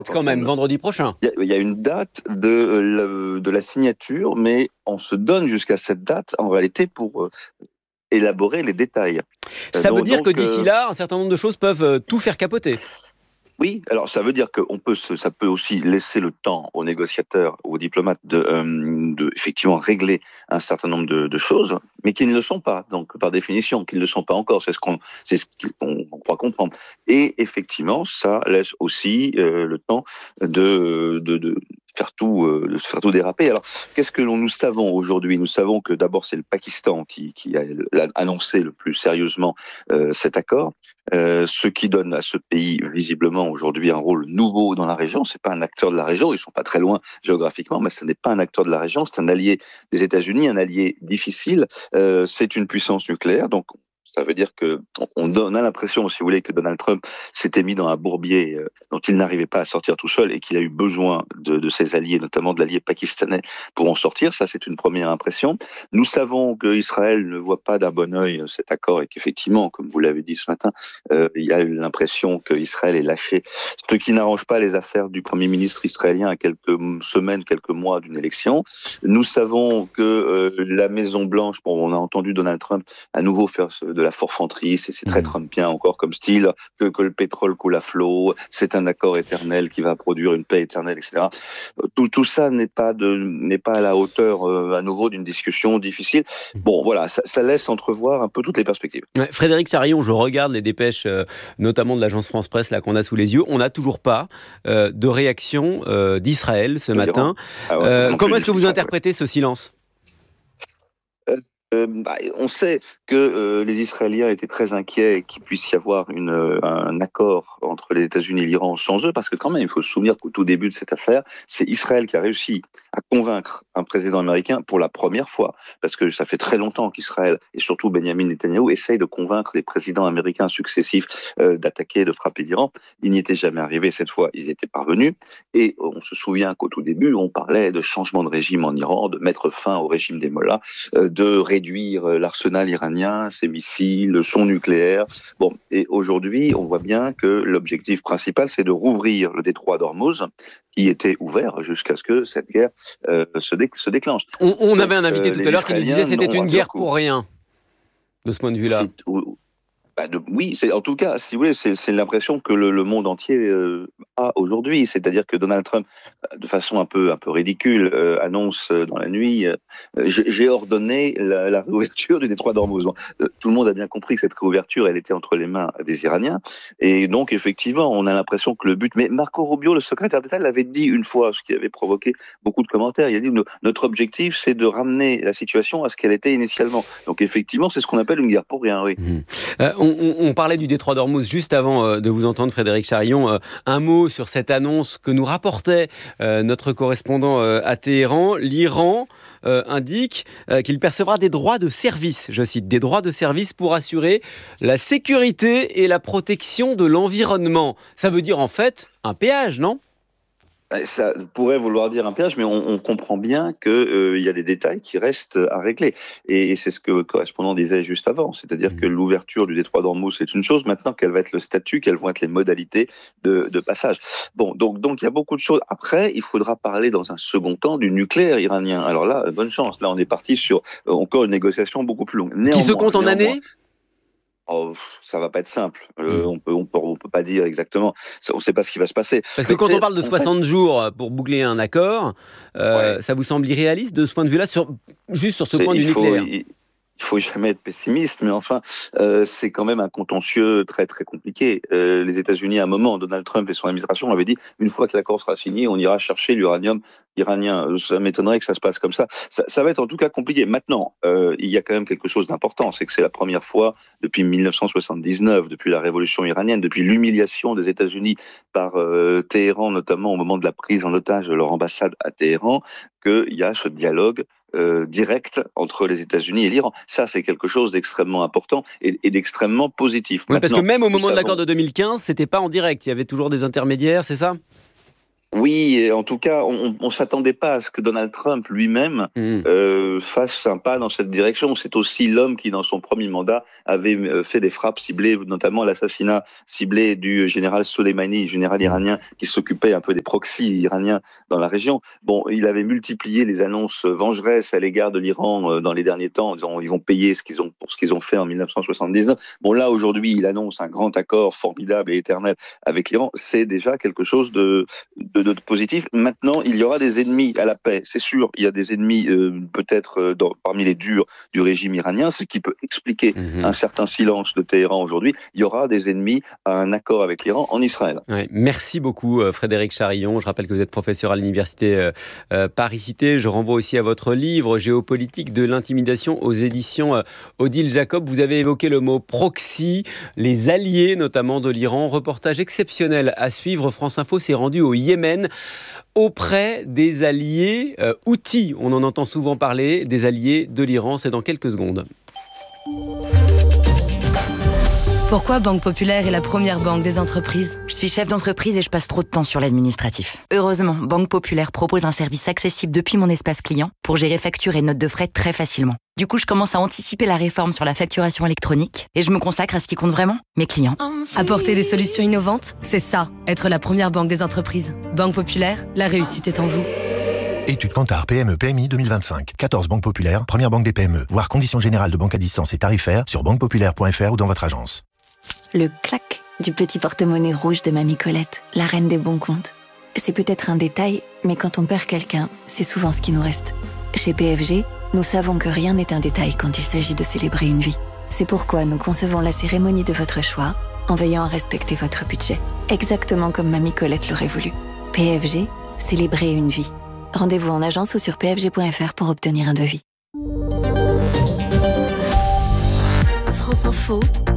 C'est quand même vendredi prochain. Il y a une date de la signature, mais on se donne jusqu'à cette date, en réalité, pour élaborer les détails. Ça veut dire que d'ici là, un certain nombre de choses peuvent tout faire capoter. Oui, alors ça veut dire ça peut aussi laisser le temps aux négociateurs, aux diplomates de effectivement régler un certain nombre de choses, mais qui ne le sont pas. Donc par définition, qui ne le sont pas encore, c'est ce qu'on croit comprendre. Et effectivement, ça laisse aussi le temps de faire tout déraper. Alors qu'est-ce que nous savons aujourd'hui? Nous savons que d'abord c'est le Pakistan qui a annoncé le plus sérieusement cet accord. Ce qui donne à ce pays visiblement aujourd'hui un rôle nouveau dans la région. C'est pas un acteur de la région, ils sont pas très loin géographiquement, mais ce n'est pas un acteur de la région. C'est un allié des États-Unis, un allié difficile. C'est une puissance nucléaire, donc ça veut dire que on a l'impression, si vous voulez, que Donald Trump s'était mis dans un bourbier dont il n'arrivait pas à sortir tout seul et qu'il a eu besoin de ses alliés, notamment de l'allié pakistanais, pour en sortir. Ça, c'est une première impression. Nous savons qu'Israël ne voit pas d'un bon œil cet accord et qu'effectivement, comme vous l'avez dit ce matin, il y a eu l'impression qu'Israël est lâché, ce qui n'arrange pas les affaires du Premier ministre israélien à quelques semaines, quelques mois d'une élection. Nous savons que la Maison-Blanche, on a entendu Donald Trump à nouveau faire de la forfanterie, c'est très trumpien encore comme style, que le pétrole coule à flot, c'est un accord éternel qui va produire une paix éternelle, etc. Tout ça n'est pas à la hauteur à nouveau d'une discussion difficile. Bon, voilà, ça laisse entrevoir un peu toutes les perspectives. Frédéric Charillon, je regarde les dépêches, notamment de l'agence France-Presse là qu'on a sous les yeux. On n'a toujours pas de réaction d'Israël ce matin. Comment est-ce que vous interprétez ce silence ? On sait que les Israéliens étaient très inquiets qu'il puisse y avoir un accord entre les États-Unis et l'Iran sans eux, parce que quand même, il faut se souvenir qu'au tout début de cette affaire, c'est Israël qui a réussi à convaincre un président américain pour la première fois, parce que ça fait très longtemps qu'Israël, et surtout Benjamin Netanyahou, essayent de convaincre les présidents américains successifs d'attaquer, de frapper l'Iran. Il n'y était jamais arrivé, cette fois, ils étaient parvenus, et on se souvient qu'au tout début, on parlait de changement de régime en Iran, de mettre fin au régime des mollahs, de réduire l'arsenal iranien, ses missiles, son nucléaire. Bon, et aujourd'hui, on voit bien que l'objectif principal, c'est de rouvrir le détroit d'Ormuz, qui était ouvert jusqu'à ce que cette guerre se déclenche. On avait un invité tout à l'heure qui nous disait que c'était une guerre pour rien, de ce point de vue-là. Oui, en tout cas, si vous voulez, c'est l'impression que le monde entier a aujourd'hui. C'est-à-dire que Donald Trump, de façon un peu ridicule, annonce dans la nuit j'ai ordonné la réouverture du détroit d'Ormuz. Tout le monde a bien compris que cette réouverture, elle était entre les mains des Iraniens. Et donc, effectivement, on a l'impression que le but... Mais Marco Rubio, le secrétaire d'État, l'avait dit une fois, ce qui avait provoqué beaucoup de commentaires. Il a dit notre objectif, c'est de ramener la situation à ce qu'elle était initialement. Donc, effectivement, c'est ce qu'on appelle une guerre pour rien, oui. On parlait du détroit d'Ormuz juste avant de vous entendre, Frédéric Charillon. Un mot sur cette annonce que nous rapportait notre correspondant à Téhéran. L'Iran indique qu'il percevra des droits de service, je cite, des droits de service pour assurer la sécurité et la protection de l'environnement. Ça veut dire en fait un péage, non ? Ça pourrait vouloir dire un péage, mais on comprend bien qu'il y a des détails qui restent à régler. Et c'est ce que le correspondant disait juste avant. C'est-à-dire que l'ouverture du détroit d'Ormuz, c'est une chose. Maintenant, quel va être le statut, quelles vont être les modalités de passage. Bon, donc il y a beaucoup de choses. Après, il faudra parler dans un second temps du nucléaire iranien. Alors là, bonne chance. Là, on est parti sur encore une négociation beaucoup plus longue. Qui se compte en années ? Oh, ça va pas être simple. On peut pas dire exactement. On ne sait pas ce qui va se passer. Parce que quand on parle de 60 jours pour boucler un accord, ça vous semble irréaliste de ce point de vue-là, juste sur ce point du nucléaire ? Il faut jamais être pessimiste, mais enfin, c'est quand même un contentieux très très compliqué. Les États-Unis, à un moment, Donald Trump et son administration avaient dit une fois que l'accord sera signé, on ira chercher l'uranium iranien. Ça m'étonnerait que ça se passe comme ça. Ça va être en tout cas compliqué. Maintenant, il y a quand même quelque chose d'important, c'est que c'est la première fois depuis 1979, depuis la révolution iranienne, depuis l'humiliation des États-Unis par Téhéran, notamment au moment de la prise en otage de leur ambassade à Téhéran, qu'il y a ce dialogue direct entre les États-Unis et l'Iran. Ça, c'est quelque chose d'extrêmement important et d'extrêmement positif. Oui, parce que même au moment de l'accord de 2015, c'était pas en direct. Il y avait toujours des intermédiaires, c'est ça ? Oui, et en tout cas, on ne s'attendait pas à ce que Donald Trump lui-même fasse un pas dans cette direction. C'est aussi l'homme qui, dans son premier mandat, avait fait des frappes ciblées, notamment l'assassinat ciblé du général Soleimani, général iranien, qui s'occupait un peu des proxys iraniens dans la région. Bon, il avait multiplié les annonces vengeresses à l'égard de l'Iran dans les derniers temps, en disant ils vont payer pour ce qu'ils ont fait en 1979. Bon, là, aujourd'hui, il annonce un grand accord formidable et éternel avec l'Iran. C'est déjà quelque chose de positif. Maintenant, il y aura des ennemis à la paix, c'est sûr. Il y a des ennemis peut-être parmi les durs du régime iranien, ce qui peut expliquer un certain silence de Téhéran aujourd'hui. Il y aura des ennemis à un accord avec l'Iran en Israël. Ouais, merci beaucoup Frédéric Charillon. Je rappelle que vous êtes professeur à l'université Paris-Cité. Je renvoie aussi à votre livre Géopolitique de l'intimidation aux éditions Odile Jacob. Vous avez évoqué le mot proxy, les alliés notamment de l'Iran. Reportage exceptionnel à suivre. France Info s'est rendu au Yémen auprès des alliés Houthis. On en entend souvent parler, des alliés de l'Iran. C'est dans quelques secondes. Pourquoi Banque Populaire est la première banque des entreprises ? Je suis chef d'entreprise et je passe trop de temps sur l'administratif. Heureusement, Banque Populaire propose un service accessible depuis mon espace client pour gérer factures et notes de frais très facilement. Du coup, je commence à anticiper la réforme sur la facturation électronique et je me consacre à ce qui compte vraiment, mes clients. Apporter des solutions innovantes, c'est ça, être la première banque des entreprises. Banque Populaire, la réussite est en vous. Étude Kantar PME-PMI 2025. 14 banques populaires, première banque des PME. Voir conditions générales de banque à distance et tarifaires sur banquepopulaire.fr ou dans votre agence. Le clac du petit porte-monnaie rouge de Mamie Colette, la reine des bons comptes. C'est peut-être un détail, mais quand on perd quelqu'un, c'est souvent ce qui nous reste. Chez PFG, nous savons que rien n'est un détail quand il s'agit de célébrer une vie. C'est pourquoi nous concevons la cérémonie de votre choix en veillant à respecter votre budget. Exactement comme Mamie Colette l'aurait voulu. PFG, célébrer une vie. Rendez-vous en agence ou sur pfg.fr pour obtenir un devis. France Info,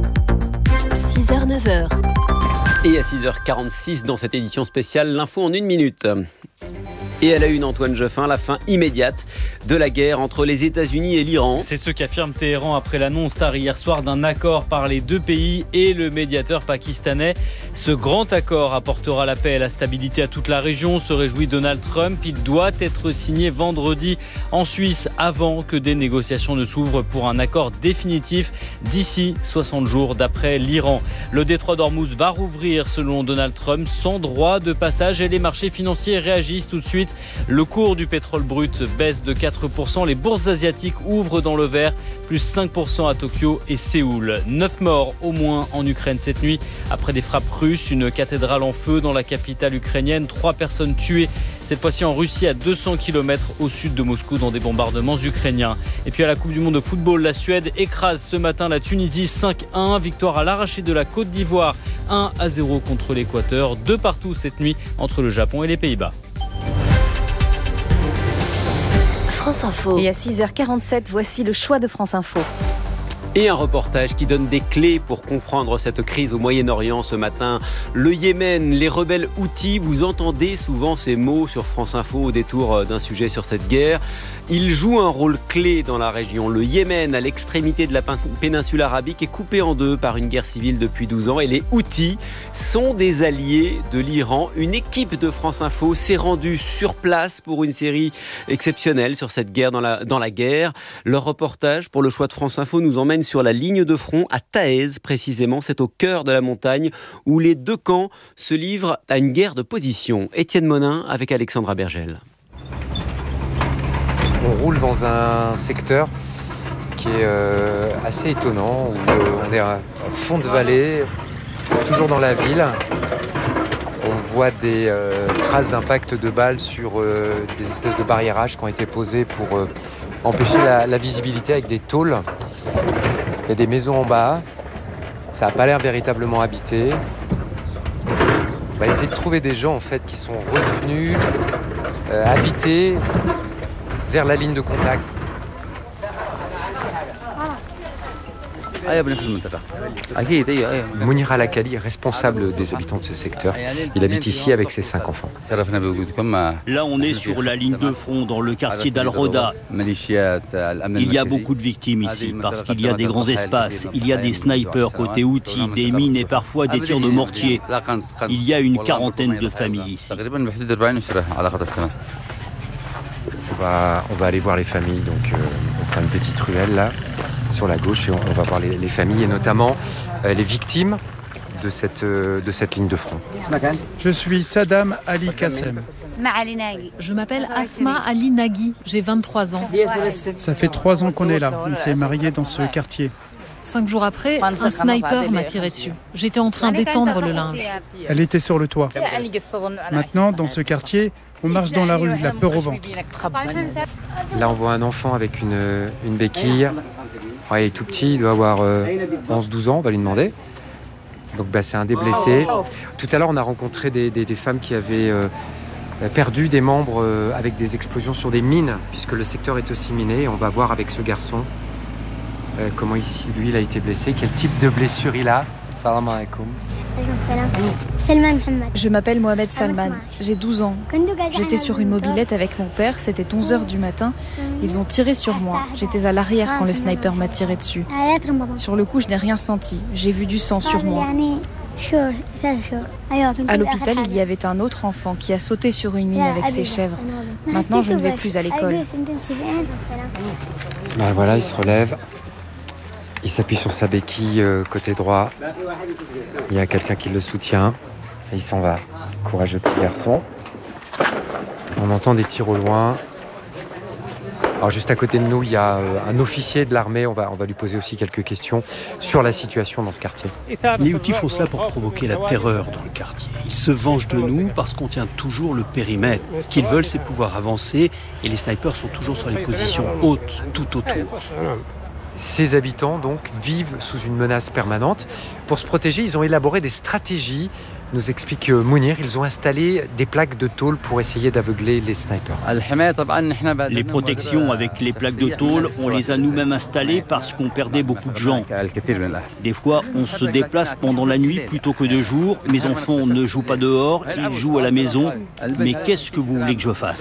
6h-9h. Et à 6h46 dans cette édition spéciale, l'info en 1 minute. Et à la une, Antoine Jeffin, la fin immédiate de la guerre entre les États-Unis et l'Iran. C'est ce qu'affirme Téhéran après l'annonce tard hier soir d'un accord par les deux pays et le médiateur pakistanais. Ce grand accord apportera la paix et la stabilité à toute la région, se réjouit Donald Trump. Il doit être signé vendredi en Suisse avant que des négociations ne s'ouvrent pour un accord définitif d'ici 60 jours d'après l'Iran. Le détroit d'Ormuz va rouvrir selon Donald Trump sans droit de passage et les marchés financiers réagissent tout de suite. Le cours du pétrole brut baisse de 4%. Les bourses asiatiques ouvrent dans le vert, plus 5% à Tokyo et Séoul. 9 morts au moins en Ukraine cette nuit après des frappes russes. Une cathédrale en feu dans la capitale ukrainienne. 3 personnes tuées, cette fois-ci en Russie, à 200 km au sud de Moscou dans des bombardements ukrainiens. Et puis à la Coupe du Monde de football, la Suède écrase ce matin la Tunisie 5-1. Victoire à l'arraché de la Côte d'Ivoire 1-0 contre l'Équateur. 2 partout cette nuit entre le Japon et les Pays-Bas. France Info. Et à 6h47, voici le choix de France Info. Et un reportage qui donne des clés pour comprendre cette crise au Moyen-Orient ce matin. Le Yémen, les rebelles Houthis, vous entendez souvent ces mots sur France Info au détour d'un sujet sur cette guerre. Ils jouent un rôle clé dans la région. Le Yémen, à l'extrémité de la péninsule arabique, est coupé en deux par une guerre civile depuis 12 ans. Et les Houthis sont des alliés de l'Iran. Une équipe de France Info s'est rendue sur place pour une série exceptionnelle sur cette guerre dans la guerre. Leur reportage pour le choix de France Info nous emmène sur la ligne de front à Taez précisément. C'est au cœur de la montagne où les deux camps se livrent à une guerre de position. Étienne Monin avec Alexandra Bergel. On roule dans un secteur qui est assez étonnant, où on est à fond de vallée, toujours dans la ville. On voit des traces d'impact de balles sur des espèces de barriérages qui ont été posés pour empêcher la visibilité avec des tôles. Il y a des maisons en bas, ça n'a pas l'air véritablement habité. On va essayer de trouver des gens en fait, qui sont revenus habiter vers la ligne de contact. Mounir Al-Akali est responsable des habitants de ce secteur. Il habite ici avec ses 5 enfants. Là, on est sur la ligne de front dans le quartier d'Al-Roda. Il y a beaucoup de victimes ici parce qu'il y a des grands espaces. Il y a des snipers côté outils, des mines et parfois des tirs de mortier. Il y a une quarantaine de familles ici. On va aller voir les familles. Donc, on prend une petite ruelle là, sur la gauche, et on va voir les familles et notamment les victimes de cette ligne de front. Je suis Saddam Ali Kassem. Je m'appelle Asma Ali Nagui, j'ai 23 ans. Ça fait 3 ans qu'on est là, on s'est mariés dans ce quartier. 5 jours après, un sniper m'a tiré dessus. J'étais en train d'étendre le linge. Elle était sur le toit. Maintenant, dans ce quartier, on marche dans la rue, la peur au ventre. Là, on voit un enfant avec une béquille. Ouais, il est tout petit, il doit avoir 11-12 ans, on va lui demander. Donc c'est un des blessés. Tout à l'heure, on a rencontré des femmes qui avaient perdu des membres avec des explosions sur des mines, puisque le secteur est aussi miné. Et on va voir avec ce garçon comment ici, lui, il a été blessé, quel type de blessure il a. Salam alaikum. Je m'appelle Mohamed Salman, j'ai 12 ans. J'étais sur une mobilette avec mon père, c'était 11h du matin. Ils ont tiré sur moi. J'étais à l'arrière quand le sniper m'a tiré dessus. Sur le coup, je n'ai rien senti. J'ai vu du sang sur moi. À l'hôpital, il y avait un autre enfant qui a sauté sur une mine avec ses chèvres. Maintenant, je ne vais plus à l'école. Ben voilà, il se relève. Il s'appuie sur sa béquille côté droit. Il y a quelqu'un qui le soutient. Et il s'en va. Courageux petit garçon. On entend des tirs au loin. Alors juste à côté de nous, il y a un officier de l'armée. On va lui poser aussi quelques questions sur la situation dans ce quartier. Les Houthis font cela pour provoquer la terreur dans le quartier. Ils se vengent de nous parce qu'on tient toujours le périmètre. Ce qu'ils veulent, c'est pouvoir avancer. Et les snipers sont toujours sur les positions hautes tout autour. Ces habitants, donc, vivent sous une menace permanente. Pour se protéger, ils ont élaboré des stratégies, nous explique Mounir. Ils ont installé des plaques de tôle pour essayer d'aveugler les snipers. Les protections avec les plaques de tôle, on les a nous-mêmes installées parce qu'on perdait beaucoup de gens. Des fois, on se déplace pendant la nuit plutôt que de jour. Mes enfants ne jouent pas dehors, ils jouent à la maison. Mais qu'est-ce que vous voulez que je fasse ?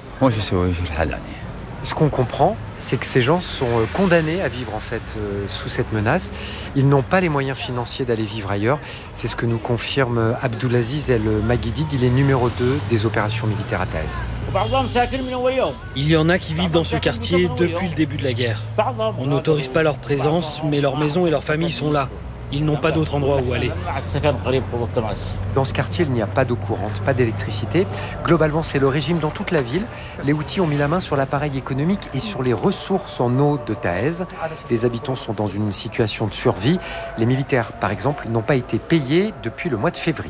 Ce qu'on comprend, c'est que ces gens sont condamnés à vivre en fait sous cette menace. Ils n'ont pas les moyens financiers d'aller vivre ailleurs. C'est ce que nous confirme Abdulaziz El Maguidid. Il est numéro 2 des opérations militaires à Taez. Il y en a qui vivent dans ce quartier depuis le début de la guerre. On n'autorise pas leur présence, mais leurs maisons et leurs familles sont là. Ils n'ont pas d'autre endroit où aller. Dans ce quartier, il n'y a pas d'eau courante, pas d'électricité. Globalement, c'est le régime dans toute la ville. Les Houthis ont mis la main sur l'appareil économique et sur les ressources en eau de Taez. Les habitants sont dans une situation de survie. Les militaires, par exemple, n'ont pas été payés depuis le mois de février.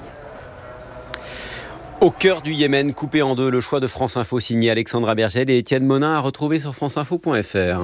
Au cœur du Yémen, coupé en deux, le choix de France Info signé Alexandra Bergel et Étienne Monin à retrouver sur franceinfo.fr.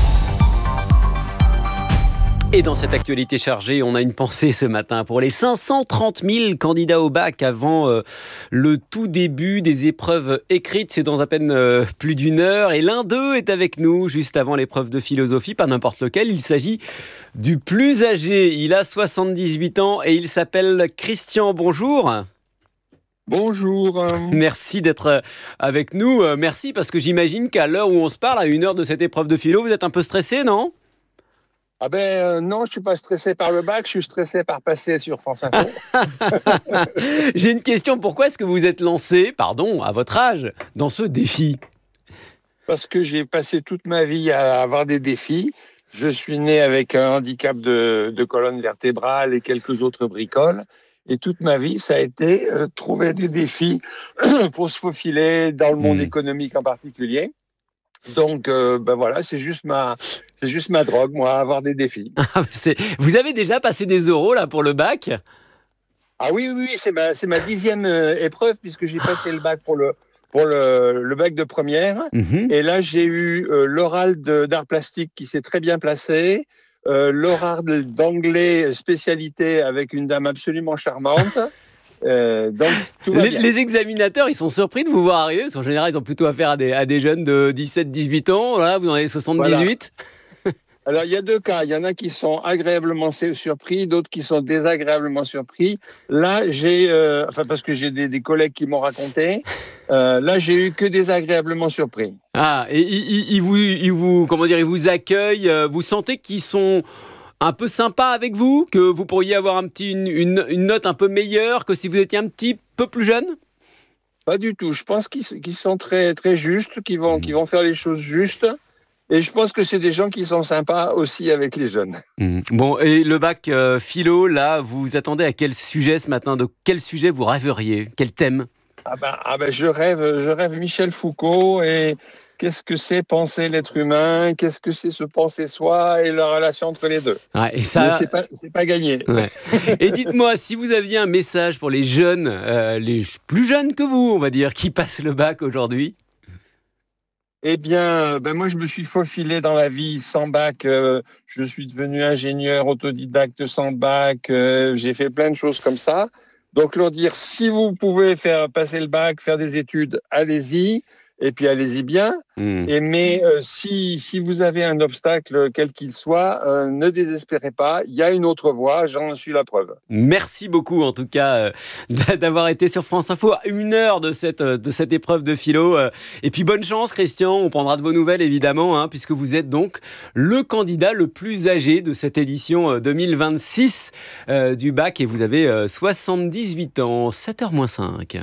Et dans cette actualité chargée, on a une pensée ce matin pour les 530 000 candidats au bac avant le tout début des épreuves écrites. C'est dans à peine plus d'une heure. Et l'un d'eux est avec nous juste avant l'épreuve de philosophie, pas n'importe lequel. Il s'agit du plus âgé. Il a 78 ans et il s'appelle Christian. Bonjour. Bonjour. Merci d'être avec nous. Merci parce que j'imagine qu'à l'heure où on se parle, à une heure de cette épreuve de philo, vous êtes un peu stressé, non ? Ah non, je suis pas stressé par le bac, je suis stressé par passer sur France Info. J'ai une question, pourquoi est-ce que vous êtes lancé, à votre âge, dans ce défi ? Parce que j'ai passé toute ma vie à avoir des défis. Je suis né avec un handicap de colonne vertébrale et quelques autres bricoles. Et toute ma vie, ça a été trouver des défis pour se faufiler dans le monde économique en particulier. Donc, voilà, c'est juste ma drogue, moi, avoir des défis. Vous avez déjà passé des oraux, là, pour le bac ? Ah oui, c'est ma 10e épreuve, puisque j'ai passé le bac pour le bac de première. Et là, j'ai eu l'oral d'art plastique qui s'est très bien placé, l'oral d'anglais spécialité avec une dame absolument charmante. Donc, tout va bien. Les examinateurs, ils sont surpris de vous voir arriver, parce qu'en général, ils ont plutôt affaire à des jeunes de 17-18 ans. Là, vous en avez 78. Voilà. Alors, il y a deux cas. Il y en a qui sont agréablement surpris, d'autres qui sont désagréablement surpris. Là, parce que j'ai des collègues qui m'ont raconté, là, j'ai eu que désagréablement surpris. Ah, et ils vous accueillent, vous sentez qu'ils sont un peu sympas avec vous, que vous pourriez avoir une note un peu meilleure que si vous étiez un petit peu plus jeune? Pas du tout. Je pense qu'ils sont très, très justes, qu'ils vont faire les choses justes. Et je pense que c'est des gens qui sont sympas aussi avec les jeunes. Bon, et le bac philo, là, vous vous attendez à quel sujet ce matin? De quel sujet vous rêveriez? Quel thème? Je rêve Michel Foucault et qu'est-ce que c'est penser l'être humain? Qu'est-ce que c'est se penser soi et la relation entre les deux? Et ça, mais c'est pas gagné. Ouais. Et dites-moi, si vous aviez un message pour les jeunes, les plus jeunes que vous, on va dire, qui passent le bac aujourd'hui? Eh bien, moi, je me suis faufilé dans la vie sans bac. Je suis devenu ingénieur autodidacte sans bac. J'ai fait plein de choses comme ça. Donc, leur dire, si vous pouvez faire passer le bac, faire des études, allez-y. Et puis, allez-y bien. Mais si vous avez un obstacle, quel qu'il soit, ne désespérez pas. Il y a une autre voie, j'en suis la preuve. Merci beaucoup, en tout cas, d'avoir été sur France Info à 1 heure de cette épreuve de philo. Et puis, bonne chance, Christian. On prendra de vos nouvelles, évidemment, puisque vous êtes donc le candidat le plus âgé de cette édition 2026 du bac. Et vous avez 78 ans, 7h-5.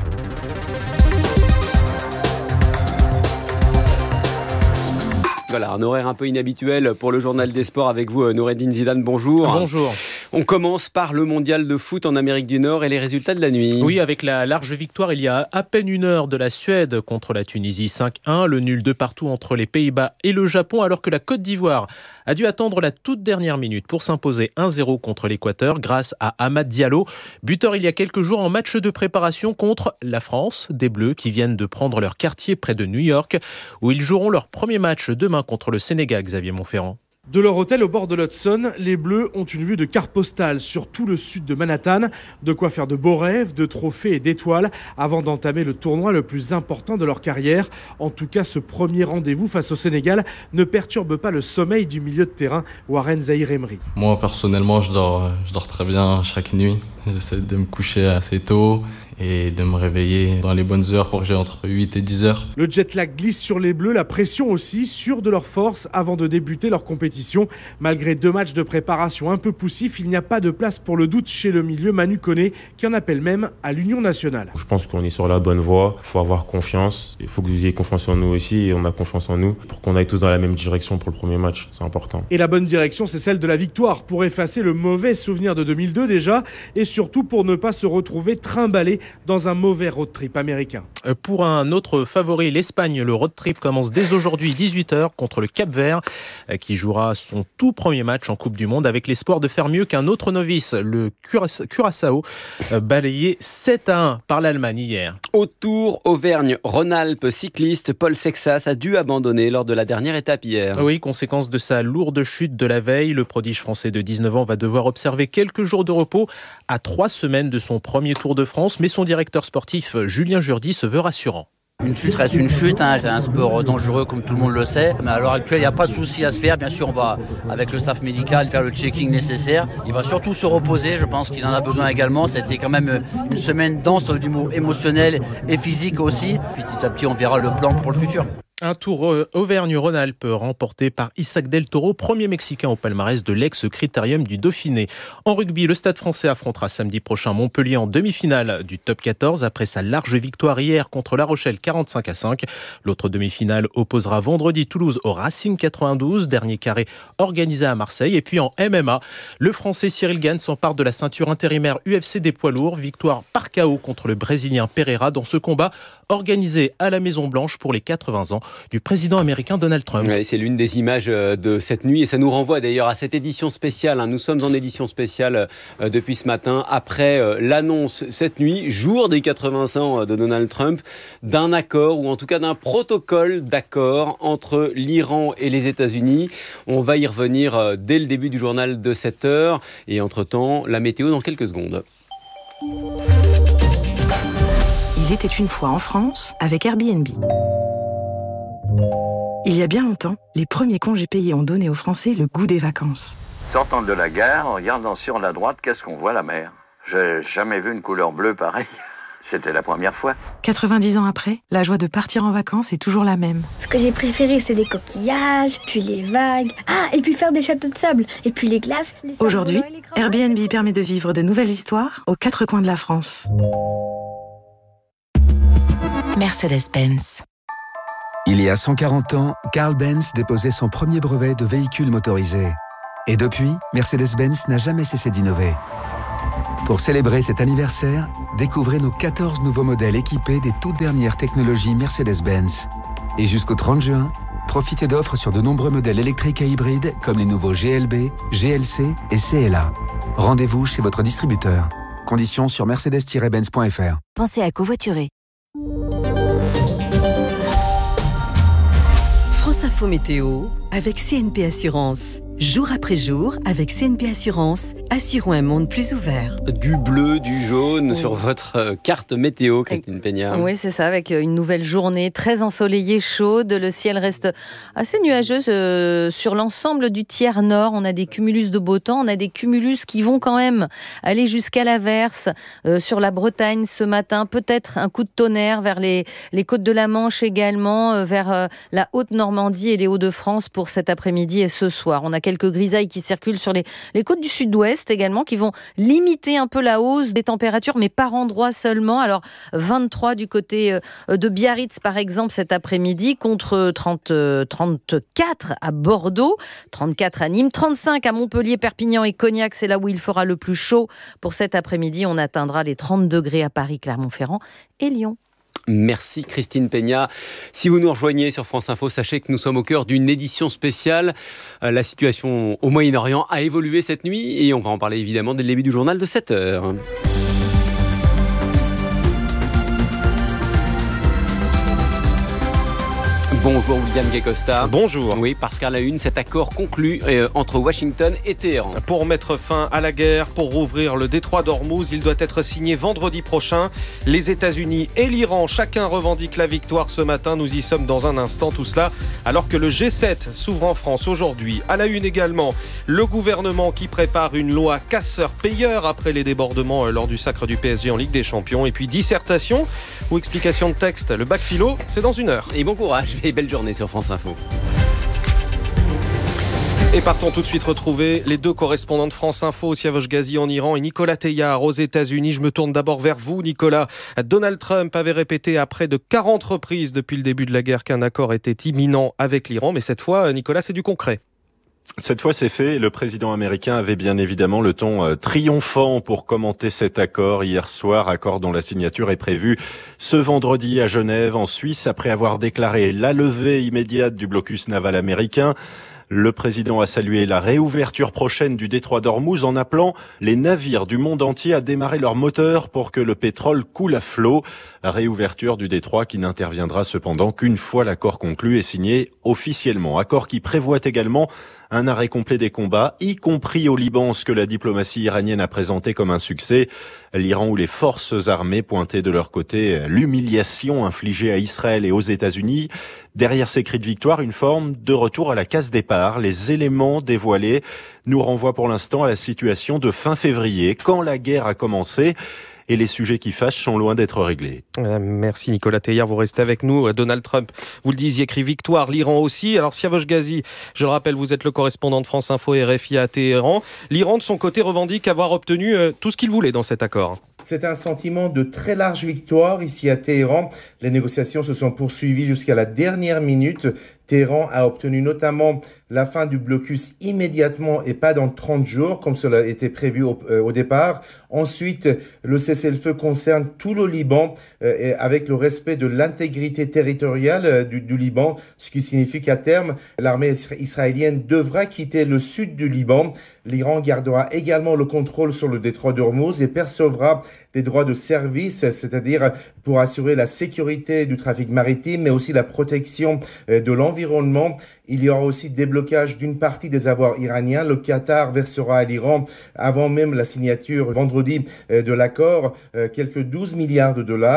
Voilà, un horaire un peu inhabituel pour le journal des sports avec vous, Noureddine Zidane, bonjour. Bonjour. On commence par le mondial de foot en Amérique du Nord et les résultats de la nuit. Oui, avec la large victoire il y a à peine 1 heure de la Suède contre la Tunisie 5-1, le nul de partout entre les Pays-Bas et le Japon, alors que la Côte d'Ivoire a dû attendre la toute dernière minute pour s'imposer 1-0 contre l'Équateur grâce à Amad Diallo, buteur il y a quelques jours en match de préparation contre la France, des Bleus qui viennent de prendre leur quartier près de New York, où ils joueront leur premier match demain contre le Sénégal, Xavier Montferrand. De leur hôtel au bord de l'Hudson, les Bleus ont une vue de carte postale sur tout le sud de Manhattan. De quoi faire de beaux rêves, de trophées et d'étoiles avant d'entamer le tournoi le plus important de leur carrière. En tout cas, ce premier rendez-vous face au Sénégal ne perturbe pas le sommeil du milieu de terrain, Warren Zaïre-Emery. Moi, personnellement, je dors très bien chaque nuit. J'essaie de me coucher assez tôt et de me réveiller dans les bonnes heures pour que j'ai entre 8 et 10 heures. Le jet lag glisse sur les Bleus, la pression aussi, sûrs de leur force avant de débuter leur compétition. Malgré 2 matchs de préparation un peu poussifs, il n'y a pas de place pour le doute chez le milieu Manu Koné, qui en appelle même à l'union nationale. Je pense qu'on est sur la bonne voie, il faut avoir confiance, il faut que vous ayez confiance en nous aussi et on a confiance en nous pour qu'on aille tous dans la même direction pour le premier match, c'est important. Et la bonne direction, c'est celle de la victoire, pour effacer le mauvais souvenir de 2002 déjà, et surtout pour ne pas se retrouver trimballé dans un mauvais road trip américain. Pour un autre favori, l'Espagne, le road trip commence dès aujourd'hui 18h contre le Cap-Vert, qui jouera son tout premier match en Coupe du Monde avec l'espoir de faire mieux qu'un autre novice, le Curaçao, balayé 7-1 par l'Allemagne hier. Au Tour Auvergne-Rhône-Alpes, cycliste Paul Sexas a dû abandonner lors de la dernière étape hier. Oui, conséquence de sa lourde chute de la veille, le prodige français de 19 ans va devoir observer quelques jours de repos à 3 semaines de son premier Tour de France, mais son directeur sportif Julien Jourdi se veut rassurant. Une chute reste une chute, c'est un sport dangereux comme tout le monde le sait. Mais à l'heure actuelle, il n'y a pas de souci à se faire. Bien sûr, on va, avec le staff médical, faire le checking nécessaire. Il va surtout se reposer, je pense qu'il en a besoin également. C'était quand même une semaine dense du mot émotionnel et physique aussi. Petit à petit, on verra le plan pour le futur. Un Tour Auvergne-Rhône-Alpes remporté par Isaac Del Toro, premier Mexicain au palmarès de l'ex-Critérium du Dauphiné. En rugby, le Stade français affrontera samedi prochain Montpellier en demi-finale du Top 14 après sa large victoire hier contre La Rochelle 45-5. L'autre demi-finale opposera vendredi Toulouse au Racing 92, dernier carré organisé à Marseille. Et puis en MMA, le Français Cyril Gane s'empare de la ceinture intérimaire UFC des poids lourds. Victoire par KO contre le Brésilien Pereira dans ce combat organisé à la Maison-Blanche pour les 80 ans du président américain Donald Trump. Ouais, c'est l'une des images de cette nuit et ça nous renvoie d'ailleurs à cette édition spéciale. Nous sommes en édition spéciale depuis ce matin après l'annonce cette nuit, jour des 80 ans de Donald Trump, d'un accord ou en tout cas d'un protocole d'accord entre l'Iran et les États-Unis. On va y revenir dès le début du journal de 7h et entre-temps, la météo dans quelques secondes. Il était une fois en France avec Airbnb. Il y a bien longtemps, les premiers congés payés ont donné aux Français le goût des vacances. Sortant de la gare, en regardant sur la droite, qu'est-ce qu'on voit? La mer. J'ai jamais vu une couleur bleue pareille. C'était la première fois. 90 ans après, la joie de partir en vacances est toujours la même. Ce que j'ai préféré, c'est les coquillages, puis les vagues. Ah, et puis faire des châteaux de sable, et puis les glaces. Aujourd'hui, Airbnb permet de vivre de nouvelles histoires aux 4 coins de la France. Mercedes-Benz. Il y a 140 ans, Carl Benz déposait son premier brevet de véhicule motorisé. Et depuis, Mercedes-Benz n'a jamais cessé d'innover. Pour célébrer cet anniversaire, découvrez nos 14 nouveaux modèles équipés des toutes dernières technologies Mercedes-Benz. Et jusqu'au 30 juin, profitez d'offres sur de nombreux modèles électriques et hybrides comme les nouveaux GLB, GLC et CLA. Rendez-vous chez votre distributeur. Conditions sur mercedes-benz.fr. Pensez à covoiturer. France Info Météo avec CNP Assurance. Jour après jour, avec CNP Assurance, assurons un monde plus ouvert. Du bleu, du jaune sur votre carte météo, Christine Peña. Oui, c'est ça, avec une nouvelle journée très ensoleillée, chaude. Le ciel reste assez nuageux sur l'ensemble du tiers nord. On a des cumulus de beau temps, on a des cumulus qui vont quand même aller jusqu'à l'averse. Sur la Bretagne ce matin, peut-être un coup de tonnerre vers les côtes de la Manche également, vers la Haute-Normandie et les Hauts-de-France pour cet après-midi et ce soir. On a quelques grisailles qui circulent sur les côtes du sud-ouest également, qui vont limiter un peu la hausse des températures, mais par endroits seulement. Alors, 23 du côté de Biarritz, par exemple, cet après-midi, contre 34 à Bordeaux, 34 à Nîmes, 35 à Montpellier, Perpignan et Cognac. C'est là où il fera le plus chaud. Pour cet après-midi, on atteindra les 30 degrés à Paris, Clermont-Ferrand et Lyon. Merci Christine Peña. Si vous nous rejoignez sur France Info, sachez que nous sommes au cœur d'une édition spéciale. La situation au Moyen-Orient a évolué cette nuit et on va en parler évidemment dès le début du journal de 7h. Bonjour William Guécosta. Bonjour. Oui, parce qu'à la une, cet accord conclu entre Washington et Téhéran. Pour mettre fin à la guerre, pour rouvrir le détroit d'Ormuz, il doit être signé vendredi prochain. Les États-Unis et l'Iran, chacun revendique la victoire ce matin. Nous y sommes dans un instant, tout cela alors que le G7 s'ouvre en France aujourd'hui. À la une également, le gouvernement qui prépare une loi casseur-payeur après les débordements lors du sacre du PSG en Ligue des Champions. Et puis dissertation ou explication de texte, le bac philo, c'est dans 1 heure. Et bon courage et belle journée sur France Info. Et partons tout de suite retrouver les 2 correspondants de France Info, Siavosh Ghazi en Iran et Nicolas Teilhard aux États-Unis. Je me tourne d'abord vers vous, Nicolas. Donald Trump avait répété à près de 40 reprises depuis le début de la guerre qu'un accord était imminent avec l'Iran. Mais cette fois, Nicolas, c'est du concret. Cette fois, c'est fait. Le président américain avait bien évidemment le ton triomphant pour commenter cet accord hier soir, accord dont la signature est prévue ce vendredi à Genève, en Suisse, après avoir déclaré la levée immédiate du blocus naval américain. Le président a salué la réouverture prochaine du détroit d'Ormuz en appelant les navires du monde entier à démarrer leurs moteurs pour que le pétrole coule à flot. Réouverture du détroit qui n'interviendra cependant qu'une fois l'accord conclu et signé officiellement. Accord qui prévoit également un arrêt complet des combats, y compris au Liban, ce que la diplomatie iranienne a présenté comme un succès. L'Iran où les forces armées pointaient de leur côté l'humiliation infligée à Israël et aux États-Unis. Derrière ces cris de victoire, une forme de retour à la case départ. Les éléments dévoilés nous renvoient pour l'instant à la situation de fin février, quand la guerre a commencé. Et les sujets qui fâchent sont loin d'être réglés. Merci Nicolas Teilhard, vous restez avec nous. Donald Trump, vous le disiez, crie victoire, l'Iran aussi. Alors Siavosh Ghazi, je le rappelle, vous êtes le correspondant de France Info et RFI à Téhéran. L'Iran, de son côté, revendique avoir obtenu tout ce qu'il voulait dans cet accord. C'est un sentiment de très large victoire ici à Téhéran. Les négociations se sont poursuivies jusqu'à la dernière minute. Téhéran a obtenu notamment la fin du blocus immédiatement et pas dans 30 jours, comme cela était prévu au départ. Ensuite, le cessez-le-feu concerne tout le Liban, avec le respect de l'intégrité territoriale du Liban, ce qui signifie qu'à terme, l'armée israélienne devra quitter le sud du Liban. L'Iran gardera également le contrôle sur le détroit d'Ormuz et percevra des droits de service, c'est-à-dire pour assurer la sécurité du trafic maritime, mais aussi la protection de l'environnement. Il y aura aussi déblocage d'une partie des avoirs iraniens. Le Qatar versera à l'Iran, avant même la signature vendredi de l'accord, quelques 12 milliards de dollars.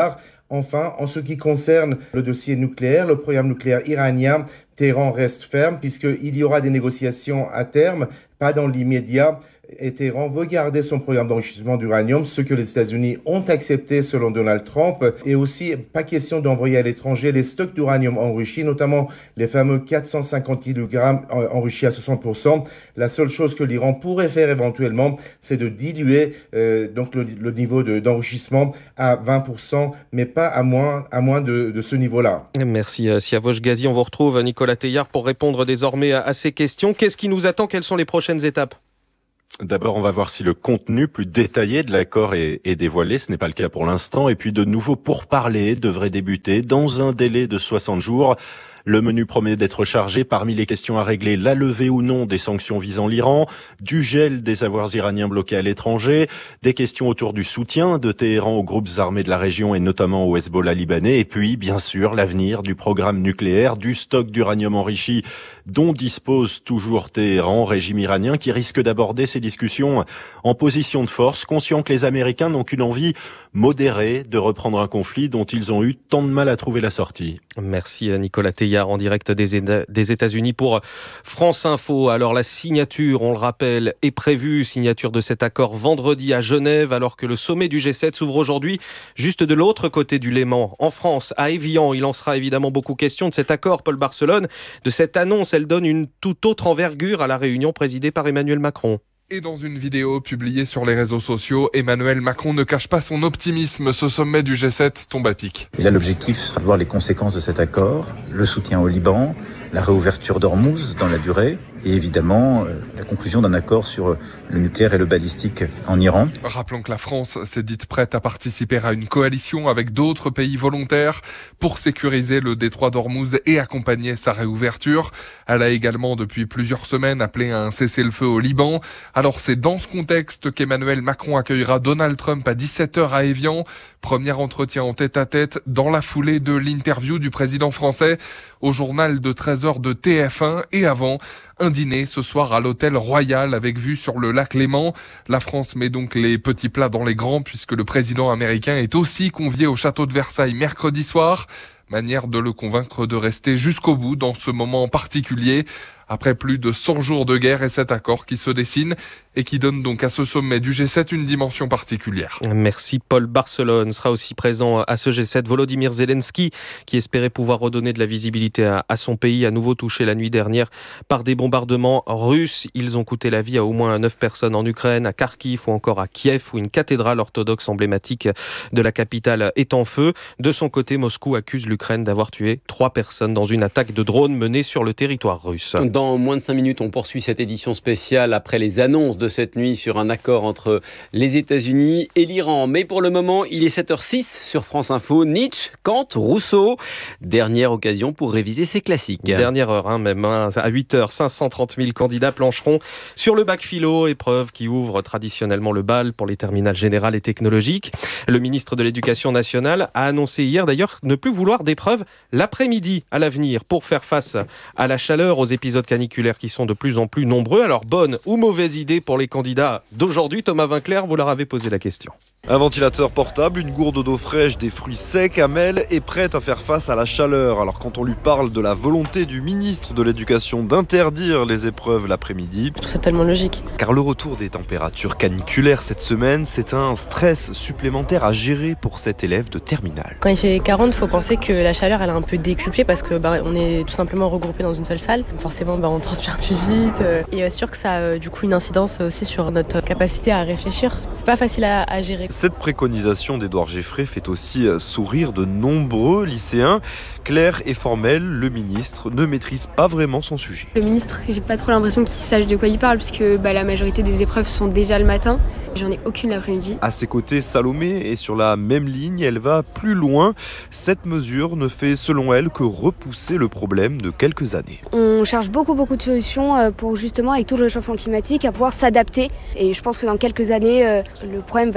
Enfin, en ce qui concerne le dossier nucléaire, le programme nucléaire iranien, Téhéran reste ferme puisqu'il y aura des négociations à terme, pas dans l'immédiat. Et Téhéran veut garder son programme d'enrichissement d'uranium, ce que les États-Unis ont accepté selon Donald Trump. Et aussi, pas question d'envoyer à l'étranger les stocks d'uranium enrichis, notamment les fameux 450 kg enrichis à 60%. La seule chose que l'Iran pourrait faire éventuellement, c'est de diluer donc le niveau d'enrichissement à 20%, mais pas à moins de ce niveau-là. Merci Siavosh Ghazi. On vous retrouve Nicolas Teilhard pour répondre désormais à ces questions. Qu'est-ce qui nous attend? Quelles sont les prochaines étapes? D'abord, on va voir si le contenu plus détaillé de l'accord est dévoilé. Ce n'est pas le cas pour l'instant. Et puis, de nouveaux pourparlers devraient débuter dans un délai de 60 jours. Le menu promet d'être chargé. Parmi les questions à régler, la levée ou non des sanctions visant l'Iran, du gel des avoirs iraniens bloqués à l'étranger, des questions autour du soutien de Téhéran aux groupes armés de la région et notamment au Hezbollah libanais, et puis, bien sûr, l'avenir du programme nucléaire, du stock d'uranium enrichi dont dispose toujours Téhéran, régime iranien qui risque d'aborder ces discussions en position de force, conscient que les Américains n'ont qu'une envie modérée de reprendre un conflit dont ils ont eu tant de mal à trouver la sortie. Merci Nicolas Teilhard en direct des États-Unis pour France Info. Alors la signature, on le rappelle, est prévue, signature de cet accord vendredi à Genève, alors que le sommet du G7 s'ouvre aujourd'hui juste de l'autre côté du Léman, en France, à Évian. Il en sera évidemment beaucoup question de cet accord, Paul Barcelone, de cette annonce. Elle donne une toute autre envergure à la réunion présidée par Emmanuel Macron. Et dans une vidéo publiée sur les réseaux sociaux, Emmanuel Macron ne cache pas son optimisme. Ce sommet du G7 tombe à pic. Et là, l'objectif sera de voir les conséquences de cet accord, le soutien au Liban, la réouverture d'Ormuz dans la durée et évidemment la conclusion d'un accord sur le nucléaire et le balistique en Iran. Rappelons que la France s'est dite prête à participer à une coalition avec d'autres pays volontaires pour sécuriser le détroit d'Ormuz et accompagner sa réouverture. Elle a également depuis plusieurs semaines appelé à un cessez-le-feu au Liban. Alors c'est dans ce contexte qu'Emmanuel Macron accueillera Donald Trump à 17h à Évian. Premier entretien en tête-à-tête dans la foulée de l'interview du président français au journal de 13h de TF1 et avant un dîner ce soir à l'hôtel Royal avec vue sur le lac Léman. La France met donc les petits plats dans les grands puisque le président américain est aussi convié au château de Versailles mercredi soir. Manière de le convaincre de rester jusqu'au bout dans ce moment particulier. Après plus de 100 jours de guerre et cet accord qui se dessine et qui donne donc à ce sommet du G7 une dimension particulière. Merci Paul Barcelone. Sera aussi présent à ce G7 Volodymyr Zelensky qui espérait pouvoir redonner de la visibilité à son pays, à nouveau touché la nuit dernière par des bombardements russes. Ils ont coûté la vie à au moins 9 personnes en Ukraine, à Kharkiv ou encore à Kiev où une cathédrale orthodoxe emblématique de la capitale est en feu. De son côté, Moscou accuse l'Ukraine d'avoir tué 3 personnes dans une attaque de drone menée sur le territoire russe. Dans moins de 5 minutes, on poursuit cette édition spéciale après les annonces de cette nuit sur un accord entre les États-Unis et l'Iran. Mais pour le moment, il est 7h06 sur France Info. Nietzsche, Kant, Rousseau. Dernière occasion pour réviser ces classiques. Dernière heure, à 8h, 530 000 candidats plancheront sur le bac philo, épreuve qui ouvre traditionnellement le bal pour les terminales générales et technologiques. Le ministre de l'Éducation nationale a annoncé hier d'ailleurs ne plus vouloir d'épreuves l'après-midi à l'avenir pour faire face à la chaleur, aux épisodes caniculaires qui sont de plus en plus nombreux. Alors, bonne ou mauvaise idée pour les candidats d'aujourd'hui? Thomas Vinclair, vous leur avez posé la question. Un ventilateur portable, une gourde d'eau fraîche, des fruits secs, Amel est prête à faire face à la chaleur. Alors quand on lui parle de la volonté du ministre de l'Éducation d'interdire les épreuves l'après-midi, je trouve ça tellement logique. Car le retour des températures caniculaires cette semaine, c'est un stress supplémentaire à gérer pour cet élève de terminale. Quand il fait 40, il faut penser que la chaleur elle a un peu décuplé parce que on est tout simplement regroupés dans une seule salle. Forcément on transpire plus vite et sûr que ça a du coup une incidence aussi sur notre capacité à réfléchir. C'est pas facile à gérer. Cette préconisation d'Édouard Geffray fait aussi sourire de nombreux lycéens. Clair et formel, le ministre ne maîtrise pas vraiment son sujet. Le ministre, j'ai pas trop l'impression qu'il sache de quoi il parle puisque la majorité des épreuves sont déjà le matin. J'en ai aucune l'après-midi. À ses côtés, Salomé est sur la même ligne, elle va plus loin. Cette mesure ne fait selon elle que repousser le problème de quelques années. On cherche beaucoup de solutions pour justement, avec tout le réchauffement climatique, à pouvoir s'adapter. Et je pense que dans quelques années, le problème va être quasiment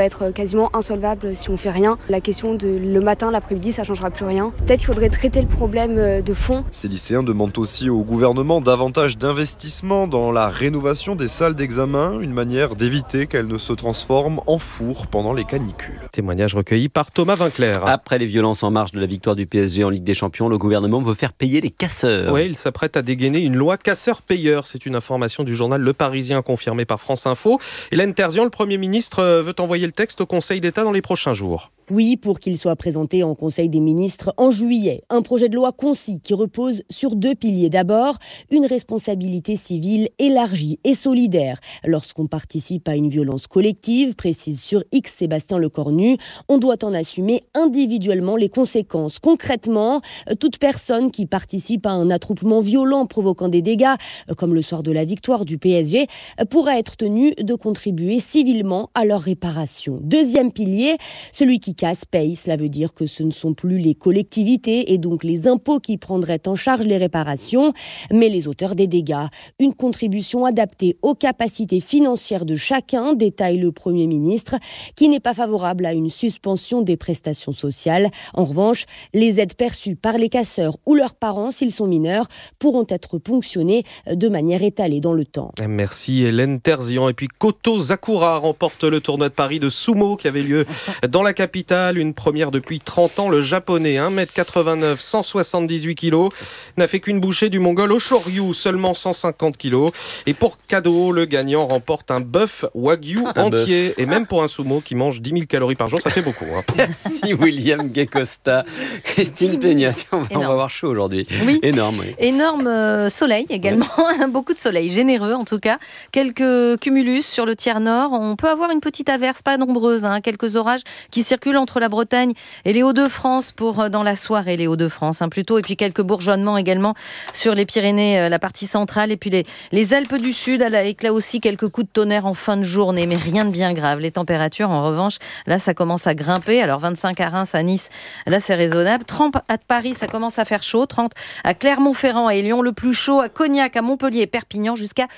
quasiment insolvable si on fait rien. La question de le matin, l'après-midi, ça changera plus rien. Peut-être qu'il faudrait traiter le problème de fond. Ces lycéens demandent aussi au gouvernement davantage d'investissement dans la rénovation des salles d'examen, une manière d'éviter qu'elles ne se transforment en four pendant les canicules. Témoignage recueilli par Thomas Vinclair. Après les violences en marge de la victoire du PSG en Ligue des Champions, le gouvernement veut faire payer les casseurs. Oui, il s'apprête à dégainer une loi casseur-payeur. C'est une information du journal Le Parisien confirmée par France Info. Hélène Terzian, le Premier ministre, veut envoyer le texte au Conseil d'État dans les prochains jours. Oui, pour qu'il soit présenté en Conseil des ministres en juillet. Un projet de loi concis qui repose sur 2 piliers. D'abord, une responsabilité civile élargie et solidaire. Lorsqu'on participe à une violence collective, précise sur X Sébastien Lecornu, on doit en assumer individuellement les conséquences. Concrètement, toute personne qui participe à un attroupement violent provoquant des dégâts, comme le soir de la victoire du PSG, pourra être tenue de contribuer civilement à leur réparation. Deuxième pilier, celui qui casse paye. Cela veut dire que ce ne sont plus les collectivités et donc les impôts qui prendraient en charge les réparations, mais les auteurs des dégâts. Une contribution adaptée aux capacités financières de chacun, détaille le Premier ministre, qui n'est pas favorable à une suspension des prestations sociales. En revanche, les aides perçues par les casseurs ou leurs parents, s'ils sont mineurs, pourront être ponctionnées de manière étalée dans le temps. Merci Hélène Terzian. Et puis Koto Zakura remporte le tournoi de Paris de sumo qui avait lieu dans la capitale. Une première depuis 30 ans. Le japonais, 1m89, 178 kg, n'a fait qu'une bouchée du mongol Oshoryu, seulement 150 kg. Et pour cadeau, le gagnant remporte un bœuf wagyu entier. Et même pour un sumo qui mange 10 000 calories par jour, ça fait beaucoup. Merci William Guecosta. Christine Peña, on va avoir chaud aujourd'hui. Oui. Énorme. Oui. Énorme soleil également. Oui. Beaucoup de soleil, généreux en tout cas. Quelques cumulus sur le tiers nord. On peut avoir une petite averse, pas nombreuse. Quelques orages qui circulent entre la Bretagne et les Hauts-de-France pour dans la soirée, les Hauts-de-France plutôt, et puis quelques bourgeonnements également sur les Pyrénées, la partie centrale, et puis les Alpes du Sud, avec là aussi quelques coups de tonnerre en fin de journée, mais rien de bien grave. Les températures, en revanche, là ça commence à grimper. Alors 25 à Reims, à Nice, là c'est raisonnable. 30 à Paris, ça commence à faire chaud. 30 à Clermont-Ferrand et Lyon, le plus chaud, à Cognac, à Montpellier et Perpignan, jusqu'à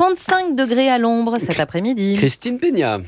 35 degrés à l'ombre cet après-midi. Christine Peña.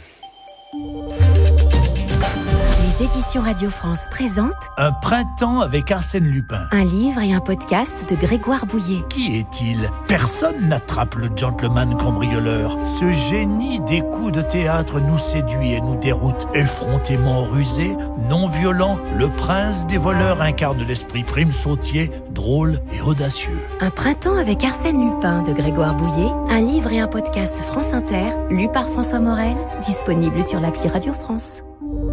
Les éditions Radio France présentent Un printemps avec Arsène Lupin. Un livre et un podcast de Grégoire Bouillet. Qui est-il ? Personne n'attrape le gentleman cambrioleur. Ce génie des coups de théâtre nous séduit et nous déroute. Effrontément rusé, non violent, le prince des voleurs incarne l'esprit prime sautier, drôle et audacieux. Un printemps avec Arsène Lupin de Grégoire Bouillet. Un livre et un podcast France Inter, lu par François Morel, disponible sur l'appli Radio France.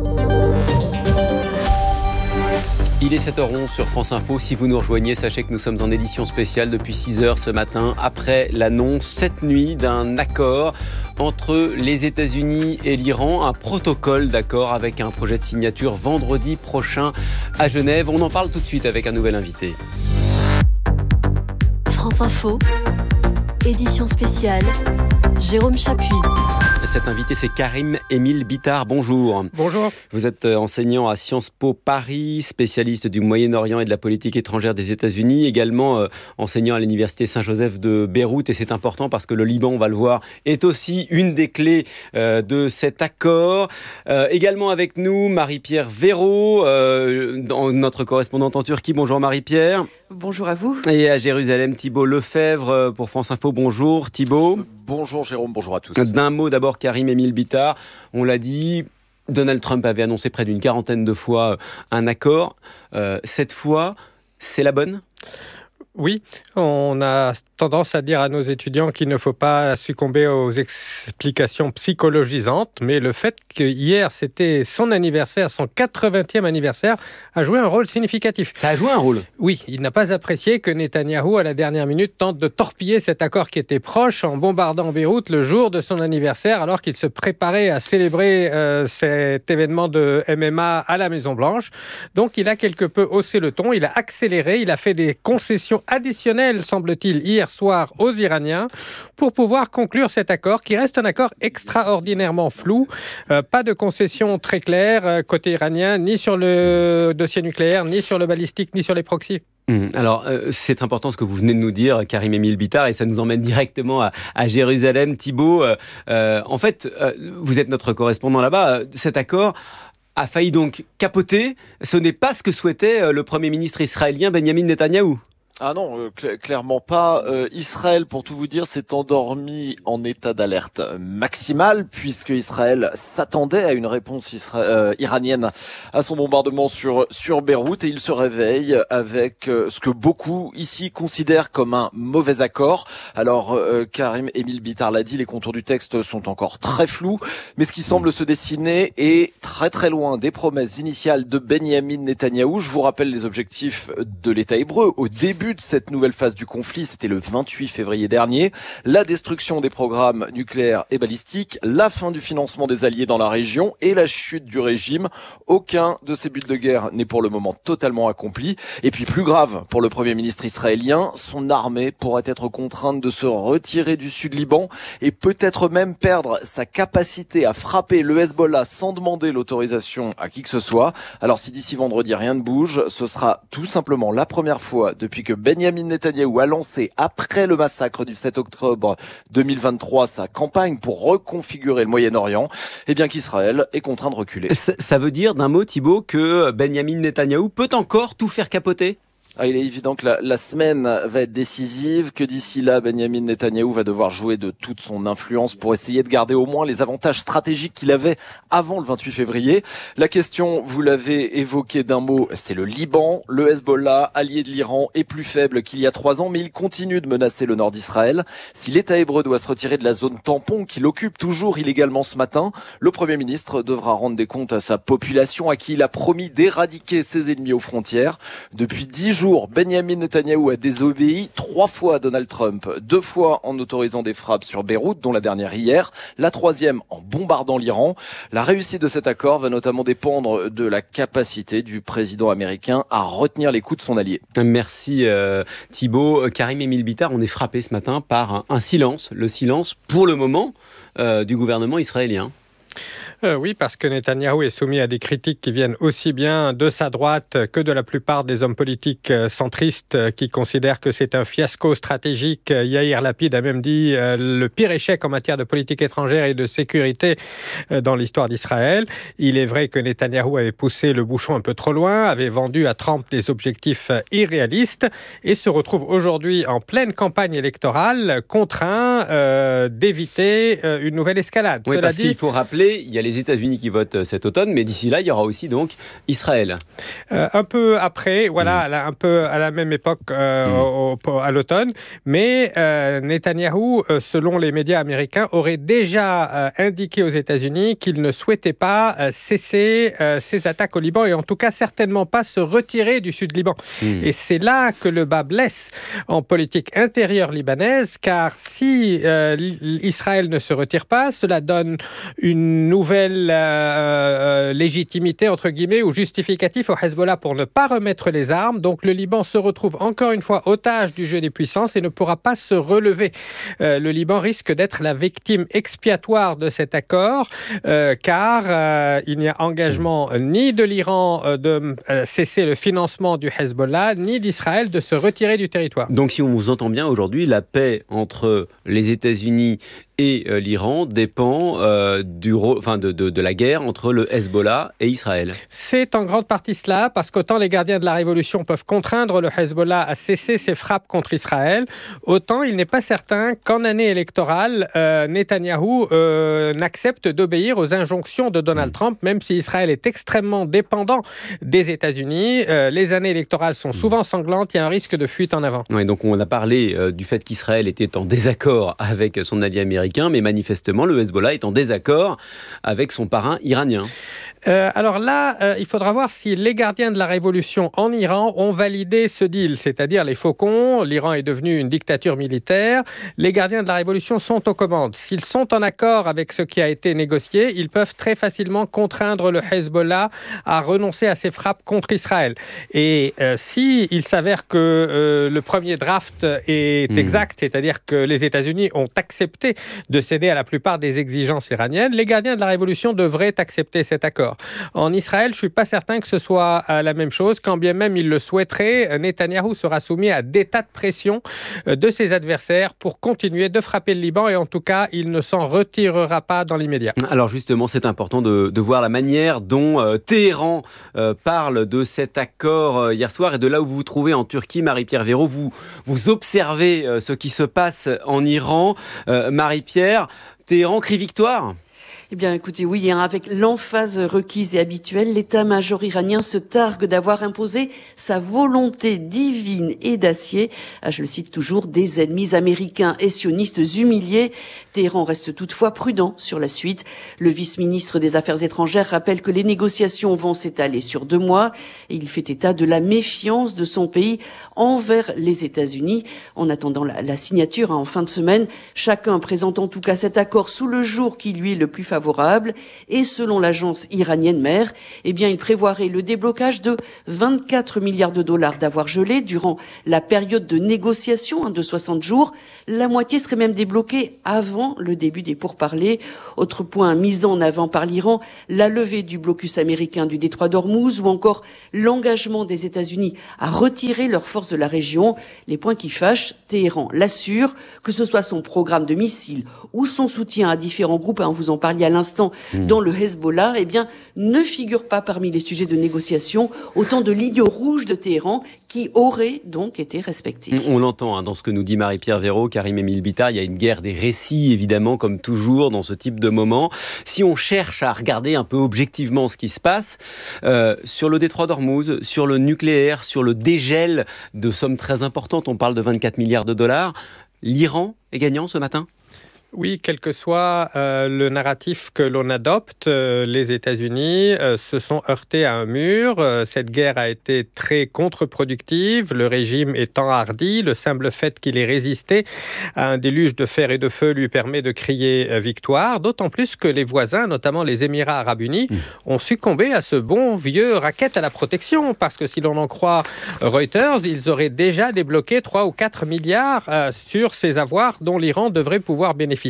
Il est 7h11 sur France Info. Si vous nous rejoignez, sachez que nous sommes en édition spéciale depuis 6h ce matin, après l'annonce cette nuit d'un accord entre les États-Unis et l'Iran, un protocole d'accord avec un projet de signature vendredi prochain à Genève. On en parle tout de suite avec un nouvel invité. France Info, édition spéciale, Jérôme Chapuis. Cet invité, c'est Karim-Émile Bittard. Bonjour. Bonjour. Vous êtes enseignant à Sciences Po Paris, spécialiste du Moyen-Orient et de la politique étrangère des États-Unis, également enseignant à l'Université Saint-Joseph de Beyrouth. Et c'est important parce que le Liban, on va le voir, est aussi une des clés de cet accord. Également avec nous, Marie-Pierre Véraud, notre correspondante en Turquie. Bonjour Marie-Pierre. Bonjour à vous. Et à Jérusalem, Thibault Lefebvre pour France Info. Bonjour Thibault. Bonjour Jérôme, bonjour à tous. D'un mot d'abord, Karim-Émile Bittard, on l'a dit, Donald Trump avait annoncé près d'une 40aine de fois un accord. Cette fois, c'est la bonne ? Oui, on a tendance à dire à nos étudiants qu'il ne faut pas succomber aux explications psychologisantes, mais le fait que hier c'était son anniversaire, son 80e anniversaire, a joué un rôle significatif. Ça a joué un rôle ? Oui, il n'a pas apprécié que Netanyahou, à la dernière minute, tente de torpiller cet accord qui était proche en bombardant Beyrouth le jour de son anniversaire, alors qu'il se préparait à célébrer cet événement de MMA à la Maison-Blanche. Donc il a quelque peu haussé le ton, il a accéléré, il a fait des concessions additionnelle, semble-t-il, hier soir aux Iraniens pour pouvoir conclure cet accord qui reste un accord extraordinairement flou. Pas de concession très claire côté iranien, ni sur le dossier nucléaire, ni sur le balistique, ni sur les proxys. Alors, c'est important ce que vous venez de nous dire, Karim Émile Bittard, et ça nous emmène directement à Jérusalem. Thibaut, en fait, vous êtes notre correspondant là-bas. Cet accord a failli donc capoter. Ce n'est pas ce que souhaitait le Premier ministre israélien Benyamin Netanyahou. Ah non, clairement pas. Israël, pour tout vous dire, s'est endormi en état d'alerte maximale, puisque Israël s'attendait à une réponse iranienne à son bombardement sur Beyrouth, et il se réveille avec ce que beaucoup ici considèrent comme un mauvais accord. Alors, Karim Émile Bittard l'a dit, les contours du texte sont encore très flous, mais ce qui semble se dessiner est très très loin des promesses initiales de Benyamin Netanyahou. Je vous rappelle les objectifs de l'État hébreu au début de cette nouvelle phase du conflit, c'était le 28 février dernier, la destruction des programmes nucléaires et balistiques, la fin du financement des alliés dans la région et la chute du régime. Aucun de ces buts de guerre n'est pour le moment totalement accompli. Et puis plus grave pour le Premier ministre israélien, son armée pourrait être contrainte de se retirer du Sud-Liban et peut-être même perdre sa capacité à frapper le Hezbollah sans demander l'autorisation à qui que ce soit. Alors si d'ici vendredi rien ne bouge, ce sera tout simplement la première fois depuis que Benyamin Netanyahou a lancé, après le massacre du 7 octobre 2023, sa campagne pour reconfigurer le Moyen-Orient, et bien qu'Israël est contraint de reculer. Ça veut dire, d'un mot, Thibaut, que Benyamin Netanyahou peut encore tout faire capoter ? Il est évident que la semaine va être décisive, que d'ici là, Benyamin Netanyahou va devoir jouer de toute son influence pour essayer de garder au moins les avantages stratégiques qu'il avait avant le 28 février. La question, vous l'avez évoqué d'un mot, c'est le Liban. Le Hezbollah, allié de l'Iran, est plus faible qu'il y a 3 ans, mais il continue de menacer le nord d'Israël. Si l'État hébreu doit se retirer de la zone tampon qu'il occupe toujours illégalement ce matin, le Premier ministre devra rendre des comptes à sa population à qui il a promis d'éradiquer ses ennemis aux frontières. Depuis 10 jours, Benyamin Netanyahou a désobéi 3 fois à Donald Trump, 2 fois en autorisant des frappes sur Beyrouth, dont la dernière hier, la 3e en bombardant l'Iran. La réussite de cet accord va notamment dépendre de la capacité du président américain à retenir les coups de son allié. Merci Thibaut. Karim Émile Bittard, on est frappé ce matin par un silence, le silence pour le moment du gouvernement israélien. Oui, parce que Netanyahou est soumis à des critiques qui viennent aussi bien de sa droite que de la plupart des hommes politiques centristes qui considèrent que c'est un fiasco stratégique. Yair Lapid a même dit le pire échec en matière de politique étrangère et de sécurité dans l'histoire d'Israël. Il est vrai que Netanyahou avait poussé le bouchon un peu trop loin, avait vendu à Trump des objectifs irréalistes et se retrouve aujourd'hui en pleine campagne électorale contraint d'éviter une nouvelle escalade. Oui, parce qu'il faut rappeler, il y a les États-Unis qui votent cet automne, mais d'ici là, il y aura aussi donc Israël. Un peu après, voilà, un peu à la même époque à l'automne, mais Netanyahou, selon les médias américains, aurait déjà indiqué aux États-Unis qu'il ne souhaitait pas cesser ses attaques au Liban et en tout cas certainement pas se retirer du Sud-Liban. Et c'est là que le bas blesse en politique intérieure libanaise, car si Israël ne se retire pas, cela donne une nouvelle légitimité, entre guillemets, ou justificatif au Hezbollah pour ne pas remettre les armes. Donc le Liban se retrouve encore une fois otage du jeu des puissances et ne pourra pas se relever. Le Liban risque d'être la victime expiatoire de cet accord, car il n'y a engagement ni de l'Iran de cesser le financement du Hezbollah, ni d'Israël de se retirer du territoire. Donc si on vous entend bien aujourd'hui, la paix entre les États-Unis et l'Iran dépend de la guerre entre le Hezbollah et Israël. C'est en grande partie cela, parce qu'autant les gardiens de la révolution peuvent contraindre le Hezbollah à cesser ses frappes contre Israël, autant il n'est pas certain qu'en année électorale, Netanyahou n'accepte d'obéir aux injonctions de Donald Trump, même si Israël est extrêmement dépendant des États-Unis. Les années électorales sont souvent sanglantes, il y a un risque de fuite en avant. Oui, donc on a parlé du fait qu'Israël était en désaccord avec son allié américain américains, mais manifestement, le Hezbollah est en désaccord avec son parrain iranien. Alors là, il faudra voir si les gardiens de la révolution en Iran ont validé ce deal, c'est-à-dire les faucons. L'Iran est devenu une dictature militaire. Les gardiens de la révolution sont aux commandes. S'ils sont en accord avec ce qui a été négocié, ils peuvent très facilement contraindre le Hezbollah à renoncer à ses frappes contre Israël. Et s'il s'avère que le premier draft est exact, c'est-à-dire que les États-Unis ont accepté de céder à la plupart des exigences iraniennes, les gardiens de la révolution devraient accepter cet accord. En Israël, je ne suis pas certain que ce soit la même chose. Quand bien même il le souhaiterait, Netanyahou sera soumis à des tas de pression de ses adversaires pour continuer de frapper le Liban et en tout cas, il ne s'en retirera pas dans l'immédiat. Alors justement, c'est important de voir la manière dont Téhéran parle de cet accord hier soir et de là où vous vous trouvez en Turquie. Marie-Pierre Véraud, vous observez ce qui se passe en Iran. Marie-Pierre, Téhéran crie victoire ? Eh bien, écoutez, oui, avec l'emphase requise et habituelle, l'état-major iranien se targue d'avoir imposé sa volonté divine et d'acier. Je le cite toujours, des ennemis américains et sionistes humiliés. Téhéran reste toutefois prudent sur la suite. Le vice-ministre des Affaires étrangères rappelle que les négociations vont s'étaler sur 2 mois. Et il fait état de la méfiance de son pays envers les États-Unis. En attendant la signature en fin de semaine, chacun présente en tout cas cet accord sous le jour qui lui est le plus favorable. Et selon l'agence iranienne MER, eh bien, il prévoirait le déblocage de 24 milliards de dollars d'avoirs gelés durant la période de négociation de 60 jours. La moitié serait même débloquée avant le début des pourparlers. Autre point mis en avant par l'Iran, la levée du blocus américain du détroit d'Ormuz ou encore l'engagement des États-Unis à retirer leurs forces de la région. Les points qui fâchent, Téhéran l'assure, que ce soit son programme de missiles ou son soutien à différents groupes, vous en parliez à l'instant, dans le Hezbollah, eh bien, ne figure pas parmi les sujets de négociation, autant de lignes rouges de Téhéran qui auraient donc été respectées. On l'entend dans ce que nous dit Marie-Pierre Véraud, Karim Emile Bittard, il y a une guerre des récits, évidemment, comme toujours dans ce type de moment. Si on cherche à regarder un peu objectivement ce qui se passe, sur le détroit d'Ormuz, sur le nucléaire, sur le dégel de sommes très importantes, on parle de 24 milliards de dollars, l'Iran est gagnant ce matin ? Oui, quel que soit le narratif que l'on adopte, les États-Unis se sont heurtés à un mur. Cette guerre a été très contre-productive, le régime est enhardi. Le simple fait qu'il ait résisté à un déluge de fer et de feu lui permet de crier victoire, d'autant plus que les voisins, notamment les Émirats arabes unis, ont succombé à ce bon vieux racket à la protection, parce que si l'on en croit Reuters, ils auraient déjà débloqué 3 ou 4 milliards sur ces avoirs dont l'Iran devrait pouvoir bénéficier.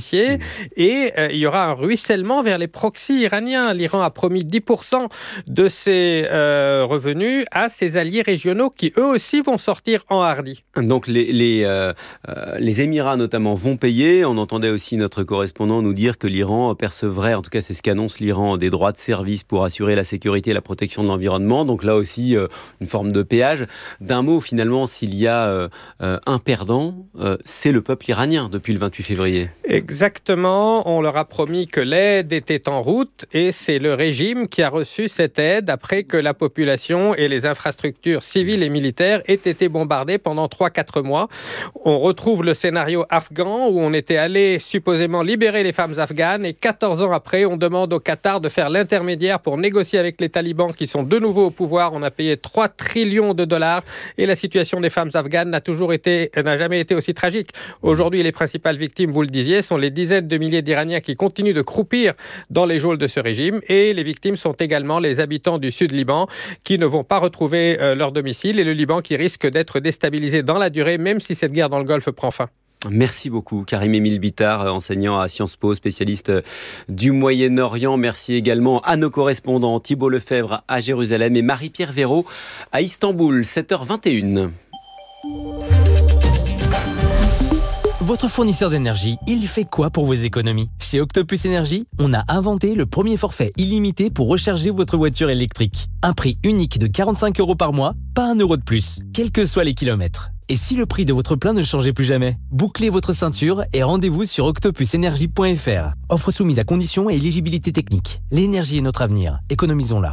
Et il y aura un ruissellement vers les proxys iraniens. L'Iran a promis 10% de ses revenus à ses alliés régionaux qui eux aussi vont sortir enhardis. Donc les Émirats notamment vont payer. On entendait aussi notre correspondant nous dire que l'Iran percevrait, en tout cas c'est ce qu'annonce l'Iran, des droits de service pour assurer la sécurité et la protection de l'environnement. Donc là aussi une forme de péage. D'un mot, finalement, s'il y a un perdant, c'est le peuple iranien depuis le 28 février. Exactement, on leur a promis que l'aide était en route et c'est le régime qui a reçu cette aide après que la population et les infrastructures civiles et militaires aient été bombardées pendant 3-4 mois. On retrouve le scénario afghan où on était allé supposément libérer les femmes afghanes et 14 ans après, on demande au Qatar de faire l'intermédiaire pour négocier avec les talibans qui sont de nouveau au pouvoir. On a payé 3 trillions de dollars et la situation des femmes afghanes n'a jamais été aussi tragique. Aujourd'hui, les principales victimes, vous le disiez, sont les dizaines de milliers d'Iraniens qui continuent de croupir dans les geôles de ce régime et les victimes sont également les habitants du sud Liban qui ne vont pas retrouver leur domicile et le Liban qui risque d'être déstabilisé dans la durée même si cette guerre dans le Golfe prend fin. Merci beaucoup Karim Emile Bittard, enseignant à Sciences Po, spécialiste du Moyen-Orient. Merci également à nos correspondants Thibault Lefebvre à Jérusalem et Marie-Pierre Véraud à Istanbul, 7h21. Votre fournisseur d'énergie, il fait quoi pour vos économies ? Chez Octopus Énergie, on a inventé le premier forfait illimité pour recharger votre voiture électrique. Un prix unique de 45 € par mois, pas 1 € de plus, quels que soient les kilomètres. Et si le prix de votre plein ne changeait plus jamais ? Bouclez votre ceinture et rendez-vous sur octopusenergie.fr. Offre soumise à conditions et éligibilité technique. L'énergie est notre avenir. Économisons-la.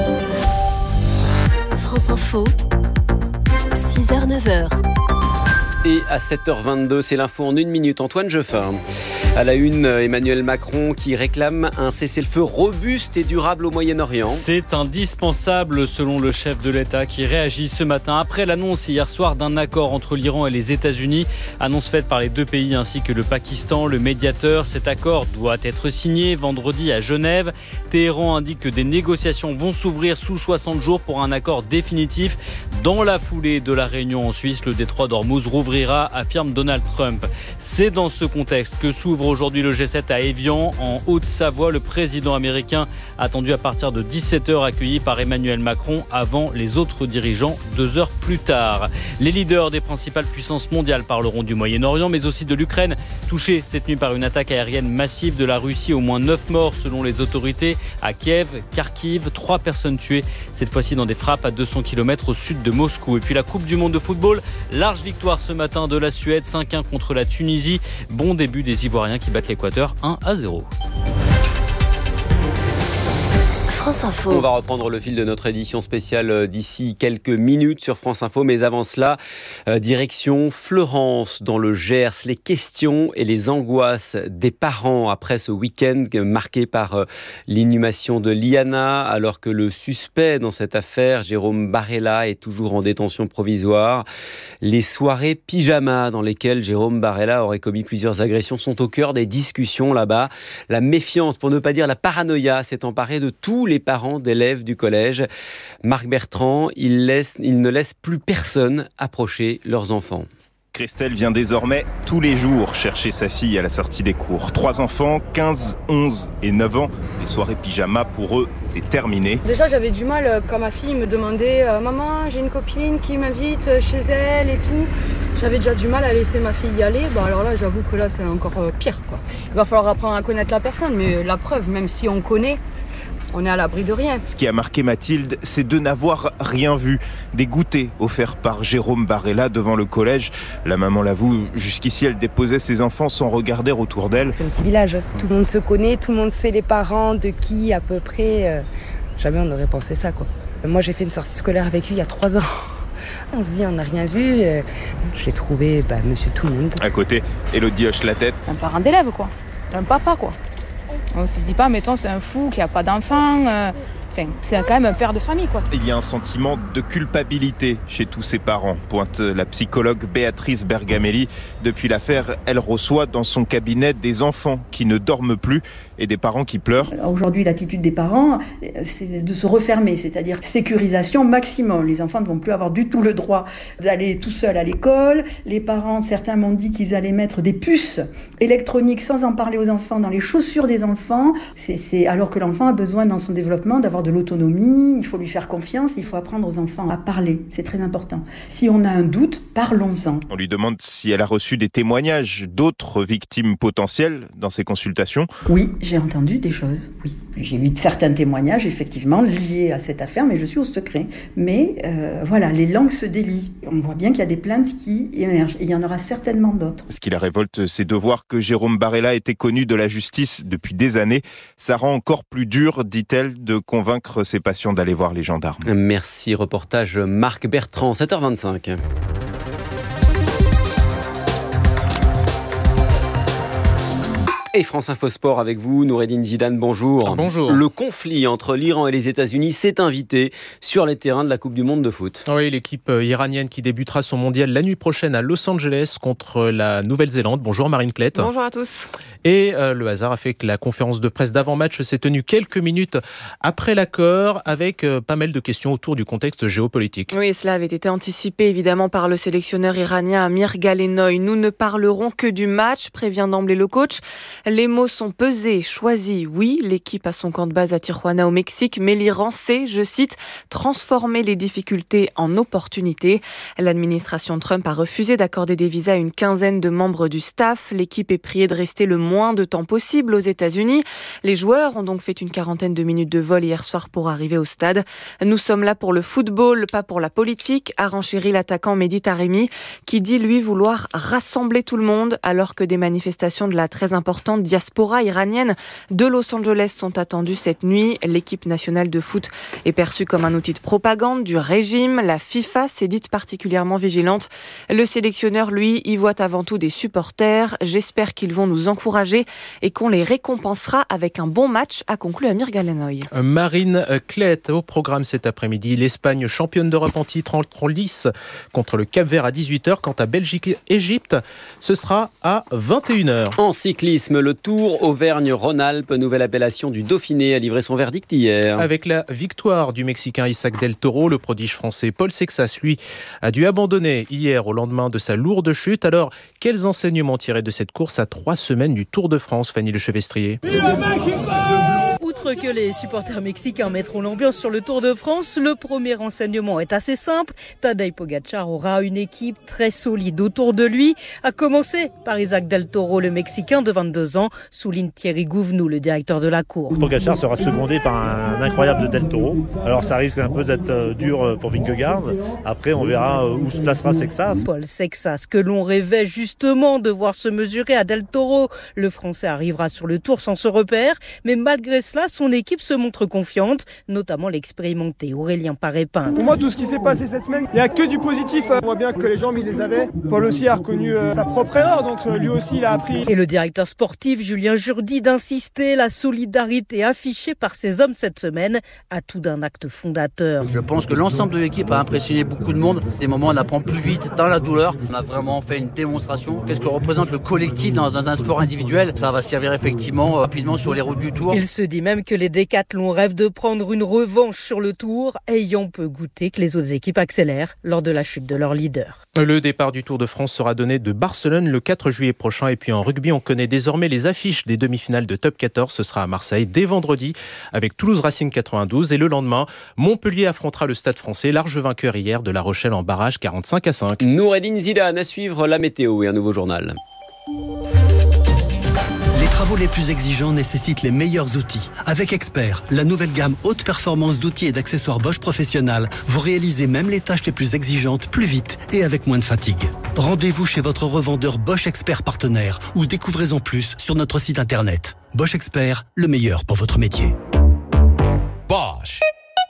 France Info. 6h-9h. Et à 7h22, c'est l'info en 1 minute. Antoine Jeffin. À la une, Emmanuel Macron qui réclame un cessez-le-feu robuste et durable au Moyen-Orient. C'est indispensable selon le chef de l'État qui réagit ce matin après l'annonce hier soir d'un accord entre l'Iran et les États-Unis. Annonce faite par les deux pays ainsi que le Pakistan, le médiateur. Cet accord doit être signé vendredi à Genève. Téhéran indique que des négociations vont s'ouvrir sous 60 jours pour un accord définitif. Dans la foulée de la réunion en Suisse, le détroit d'Ormuz rouvrira, affirme Donald Trump. C'est dans ce contexte que s'ouvre aujourd'hui le G7 à Évian, en Haute-Savoie. Le président américain attendu à partir de 17h, accueilli par Emmanuel Macron avant les autres dirigeants 2 heures plus tard. Les leaders des principales puissances mondiales parleront du Moyen-Orient, mais aussi de l'Ukraine, touchée cette nuit par une attaque aérienne massive de la Russie. Au moins 9 morts selon les autorités à Kiev, Kharkiv, 3 personnes tuées, cette fois-ci dans des frappes à 200 km au sud de Moscou. Et puis la Coupe du Monde de football, large victoire ce matin de la Suède, 5-1 contre la Tunisie. Bon début des Ivoiriens qui battent l'Équateur 1-0. France Info. On va reprendre le fil de notre édition spéciale d'ici quelques minutes sur France Info. Mais avant cela, direction Fleurance dans le Gers. Les questions et les angoisses des parents après ce week-end marqué par l'inhumation de Liana, alors que le suspect dans cette affaire, Jérôme Barella, est toujours en détention provisoire. Les soirées pyjama dans lesquelles Jérôme Barella aurait commis plusieurs agressions sont au cœur des discussions là-bas. La méfiance, pour ne pas dire la paranoïa, s'est emparée de tous les parents d'élèves du collège. Marc Bertrand, il ne laisse plus personne approcher leurs enfants. Christelle vient désormais tous les jours chercher sa fille à la sortie des cours. 3 enfants, 15, 11 et 9 ans. Les soirées pyjama, pour eux, c'est terminé. Déjà, j'avais du mal quand ma fille me demandait « Maman, j'ai une copine qui m'invite chez elle et tout ». J'avais déjà du mal à laisser ma fille y aller. Bon, alors là, j'avoue que là, c'est encore pire, quoi. Il va falloir apprendre à connaître la personne, mais la preuve, même si on connaît, on est à l'abri de rien. Ce qui a marqué Mathilde, c'est de n'avoir rien vu. Des goûters offerts par Jérôme Barella devant le collège. La maman l'avoue, jusqu'ici, elle déposait ses enfants sans regarder autour d'elle. C'est un petit village. Tout le monde se connaît, tout le monde sait les parents, de qui à peu près. Jamais on n'aurait pensé ça, quoi. Moi, j'ai fait une sortie scolaire avec lui il y a 3 ans. On se dit, on n'a rien vu. J'ai trouvé monsieur tout le monde. À côté, Elodie hoche la tête. Un parent d'élève, quoi. Un papa, quoi. On se dit pas, mettons, c'est un fou qui a pas d'enfant. C'est quand même un père de famille, quoi. Il y a un sentiment de culpabilité chez tous ses parents, pointe la psychologue Béatrice Bergamelli. Depuis l'affaire, elle reçoit dans son cabinet des enfants qui ne dorment plus et des parents qui pleurent. Aujourd'hui, l'attitude des parents, c'est de se refermer, c'est-à-dire sécurisation maximum. Les enfants ne vont plus avoir du tout le droit d'aller tout seuls à l'école. Les parents, certains m'ont dit qu'ils allaient mettre des puces électroniques sans en parler aux enfants dans les chaussures des enfants. C'est alors que l'enfant a besoin dans son développement d'avoir de l'autonomie, il faut lui faire confiance, il faut apprendre aux enfants à parler, c'est très important. Si on a un doute, parlons-en. On lui demande si elle a reçu des témoignages d'autres victimes potentielles dans ses consultations. Oui, j'ai entendu des choses, oui. J'ai eu certains témoignages, effectivement, liés à cette affaire, mais je suis au secret. Mais voilà, les langues se délient. On voit bien qu'il y a des plaintes qui émergent, et il y en aura certainement d'autres. Ce qui la révolte, c'est de voir que Jérôme Barella était connu de la justice depuis des années. Ça rend encore plus dur, dit-elle, de convaincre ses patients d'aller voir les gendarmes. Merci, reportage Marc Bertrand, 7h25. Et France Info Sport avec vous, Noureddine Zidane, bonjour. Bonjour. Le conflit entre l'Iran et les États-Unis s'est invité sur les terrains de la Coupe du Monde de foot. Oui, l'équipe iranienne qui débutera son mondial la nuit prochaine à Los Angeles contre la Nouvelle-Zélande. Bonjour Marine Klett. Bonjour à tous. Et le hasard a fait que la conférence de presse d'avant-match s'est tenue quelques minutes après l'accord, avec pas mal de questions autour du contexte géopolitique. Oui, cela avait été anticipé évidemment par le sélectionneur iranien Amir Galenoy. Nous ne parlerons que du match, prévient d'emblée le coach. Les mots sont pesés, choisis. Oui, l'équipe a son camp de base à Tijuana au Mexique, mais l'Iran sait, je cite, transformer les difficultés en opportunités. L'administration Trump a refusé d'accorder des visas à une quinzaine de membres du staff. L'équipe est priée de rester le moins de temps possible aux États-Unis. Les joueurs ont donc fait une 40aine de minutes de vol hier soir pour arriver au stade. Nous sommes là pour le football, pas pour la politique, a renchéri l'attaquant Mehdi Taremi, qui dit lui vouloir rassembler tout le monde alors que des manifestations de la très importante grande diaspora iranienne de Los Angeles sont attendus cette nuit. L'équipe nationale de foot est perçue comme un outil de propagande du régime. La FIFA s'est dite particulièrement vigilante. Le sélectionneur, lui, y voit avant tout des supporters. J'espère qu'ils vont nous encourager et qu'on les récompensera avec un bon match, a conclu Amir Galenoy. Marine Clette au programme cet après-midi. L'Espagne championne d'Europe en titre en lice contre le Cap-Vert à 18h. Quant à Belgique-Égypte, ce sera à 21h. En cyclisme, le Tour Auvergne-Rhône-Alpes, nouvelle appellation du Dauphiné, a livré son verdict hier. Avec la victoire du Mexicain Isaac Del Toro, le prodige français Paul Sexas, lui, a dû abandonner hier au lendemain de sa lourde chute. Alors, quels enseignements tirer de cette course à 3 semaines du Tour de France, Fanny Lechevestrier? Outre que les supporters mexicains mettront l'ambiance sur le Tour de France, le premier renseignement est assez simple. Tadej Pogačar aura une équipe très solide autour de lui, à commencer par Isaac Del Toro, le Mexicain de 22 ans, souligne Thierry Gouvenou, le directeur de la course. Pogačar sera secondé par un incroyable Del Toro. Alors ça risque un peu d'être dur pour Vingegaard. Après, on verra où se placera Sexas. Paul Sexas, que l'on rêvait justement de voir se mesurer à Del Toro. Le Français arrivera sur le Tour sans se repère, mais malgré cela, son équipe se montre confiante, notamment l'expérimenté Aurélien Paré-Pinte. Pour moi, tout ce qui s'est passé cette semaine, il n'y a que du positif. On voit bien que les jambes, ils les avaient. Paul aussi a reconnu sa propre erreur, donc lui aussi, il a appris. Et le directeur sportif Julien Jourdi d'insister, la solidarité affichée par ces hommes cette semaine, atout d'un acte fondateur. Je pense que l'ensemble de l'équipe a impressionné beaucoup de monde. Des moments, on apprend plus vite dans la douleur. On a vraiment fait une démonstration. Qu'est-ce que représente le collectif dans un sport individuel? Ça va servir effectivement rapidement sur les routes du Tour. Il se dit même que les décathlons rêvent de prendre une revanche sur le Tour, ayant peu goûté que les autres équipes accélèrent lors de la chute de leur leader. Le départ du Tour de France sera donné de Barcelone le 4 juillet prochain. Et puis en rugby, on connaît désormais les affiches des demi-finales de Top 14. Ce sera à Marseille dès vendredi avec Toulouse Racing 92. Et le lendemain, Montpellier affrontera le Stade Français, large vainqueur hier de La Rochelle en barrage 45-5. Noureddine Zidane à suivre la météo et un nouveau journal. Les travaux les plus exigeants nécessitent les meilleurs outils. Avec Expert, la nouvelle gamme haute performance d'outils et d'accessoires Bosch Professionnel, vous réalisez même les tâches les plus exigeantes plus vite et avec moins de fatigue. Rendez-vous chez votre revendeur Bosch Expert partenaire ou découvrez-en plus sur notre site internet. Bosch Expert, le meilleur pour votre métier. Bosch.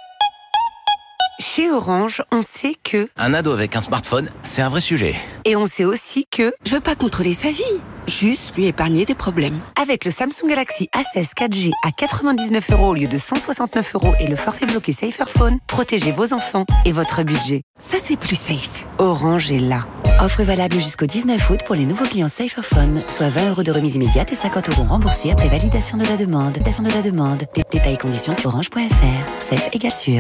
Chez Orange, on sait que... Un ado avec un smartphone, c'est un vrai sujet. Et on sait aussi que... Je veux pas contrôler sa vie, juste lui épargner des problèmes. Avec le Samsung Galaxy A16 4G à 99 € au lieu de 169 € et le forfait bloqué Saferphone, protégez vos enfants et votre budget. Ça, c'est plus safe. Orange est là. Offre valable jusqu'au 19 août pour les nouveaux clients Saferphone, soit 20 € de remise immédiate et 50 € remboursés après validation de la demande. Détails et conditions sur orange.fr. Safe égale sûr.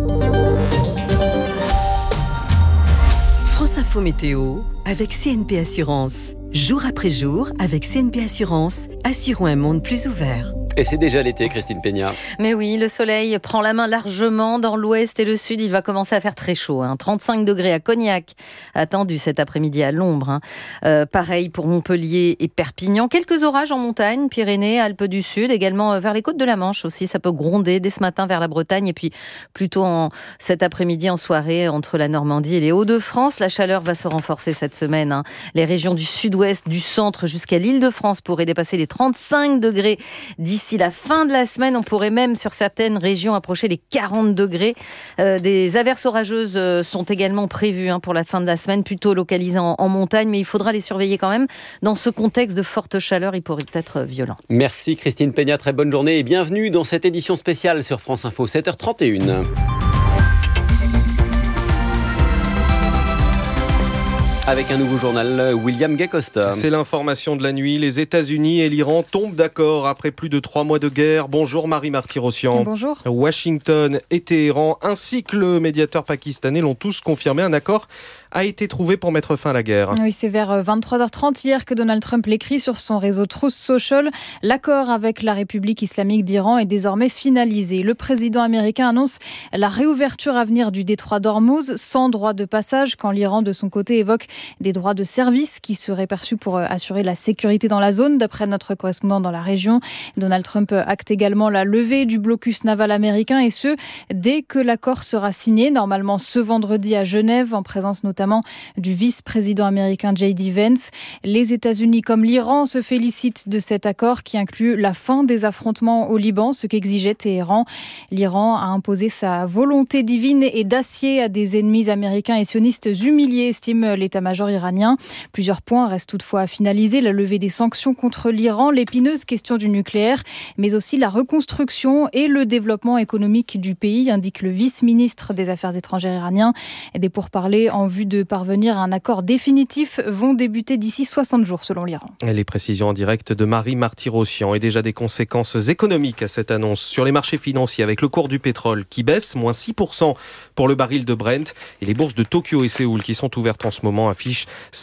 France Info Météo avec CNP Assurance. Jour après jour, avec CNP Assurance, assurons un monde plus ouvert. Et c'est déjà l'été, Christine Peña. Mais oui, le soleil prend la main largement. Dans l'ouest et le sud, il va commencer à faire très chaud. 35 degrés à Cognac, attendu cet après-midi à l'ombre. Pareil pour Montpellier et Perpignan. Quelques orages en montagne, Pyrénées, Alpes du Sud, également vers les côtes de la Manche aussi. Ça peut gronder dès ce matin vers la Bretagne. Et puis plutôt cet après-midi en soirée entre la Normandie et les Hauts-de-France. La chaleur va se renforcer cette semaine. Les régions du sud-ouest, du centre jusqu'à l'Île-de-France pourraient dépasser les 35 degrés d'ici la fin de la semaine. On pourrait même sur certaines régions approcher les 40 degrés. Des averses orageuses sont également prévues pour la fin de la semaine, plutôt localisées en montagne, mais il faudra les surveiller quand même. Dans ce contexte de forte chaleur, il pourrait être violent. Merci Christine Peña, très bonne journée et bienvenue dans cette édition spéciale sur France Info, 7h31. Avec un nouveau journal, William Gacosta. C'est l'information de la nuit. Les États-Unis et l'Iran tombent d'accord après plus de 3 mois de guerre. Bonjour Marie Marty-Rossian. Bonjour. Washington et Téhéran ainsi que le médiateur pakistanais l'ont tous confirmé. Un accord a été trouvé pour mettre fin à la guerre. Oui, c'est vers 23h30 hier que Donald Trump l'écrit sur son réseau Truth Social. L'accord avec la République islamique d'Iran est désormais finalisé. Le président américain annonce la réouverture à venir du détroit d'Ormuz sans droit de passage, quand l'Iran de son côté évoque des droits de service qui seraient perçus pour assurer la sécurité dans la zone, d'après notre correspondant dans la région. Donald Trump acte également la levée du blocus naval américain et ce, dès que l'accord sera signé, normalement ce vendredi à Genève, en présence notamment notamment du vice-président américain J.D. Vance. Les États-Unis comme l'Iran se félicitent de cet accord qui inclut la fin des affrontements au Liban, ce qu'exigeait Téhéran. L'Iran a imposé sa volonté divine et d'acier à des ennemis américains et sionistes humiliés, estime l'état-major iranien. Plusieurs points restent toutefois à finaliser. La levée des sanctions contre l'Iran, l'épineuse question du nucléaire, mais aussi la reconstruction et le développement économique du pays, indique le vice-ministre des Affaires étrangères iranien. Des pourparlers en vue de parvenir à un accord définitif vont débuter d'ici 60 jours selon l'Iran. Les précisions en direct de Marie Martyrossian et déjà des conséquences économiques à cette annonce sur les marchés financiers avec le cours du pétrole qui baisse, moins 6% pour le baril de Brent, et les bourses de Tokyo et Séoul qui sont ouvertes en ce moment affichent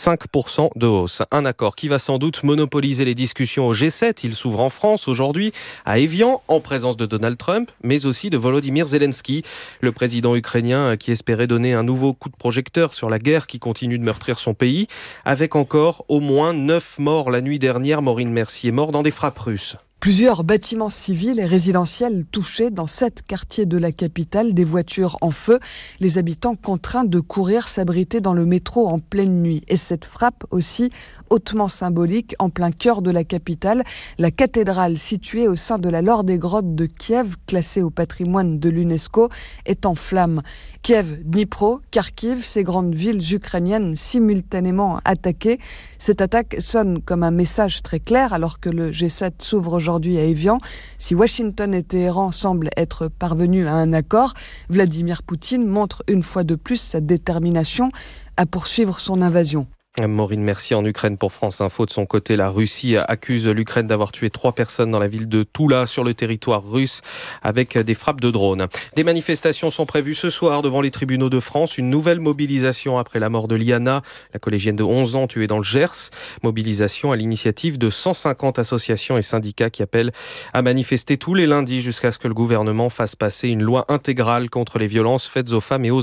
5% de hausse. Un accord qui va sans doute monopoliser les discussions au G7. Il s'ouvre en France aujourd'hui à Évian en présence de Donald Trump mais aussi de Volodymyr Zelensky, le président ukrainien qui espérait donner un nouveau coup de projecteur sur la guerre qui continue de meurtrir son pays, avec encore au moins 9 morts la nuit dernière. Maureen Mercier est mort dans des frappes russes. Plusieurs bâtiments civils et résidentiels touchés dans 7 quartiers de la capitale, des voitures en feu, les habitants contraints de courir s'abriter dans le métro en pleine nuit. Et cette frappe aussi hautement symbolique en plein cœur de la capitale, la cathédrale située au sein de la Laure des Grottes de Kiev, classée au patrimoine de l'UNESCO, est en flammes. Kiev, Dnipro, Kharkiv, ces grandes villes ukrainiennes simultanément attaquées. Cette attaque sonne comme un message très clair alors que le G7 s'ouvre aujourd'hui à Évian. Si Washington et Téhéran semblent être parvenus à un accord, Vladimir Poutine montre une fois de plus sa détermination à poursuivre son invasion. Maureen Mercier en Ukraine pour France Info. De son côté, la Russie accuse l'Ukraine d'avoir tué 3 personnes dans la ville de Toula sur le territoire russe avec des frappes de drones. Des manifestations sont prévues ce soir devant les tribunaux de France. Une nouvelle mobilisation après la mort de Liana, la collégienne de 11 ans tuée dans le Gers. Mobilisation à l'initiative de 150 associations et syndicats qui appellent à manifester tous les lundis jusqu'à ce que le gouvernement fasse passer une loi intégrale contre les violences faites aux femmes et aux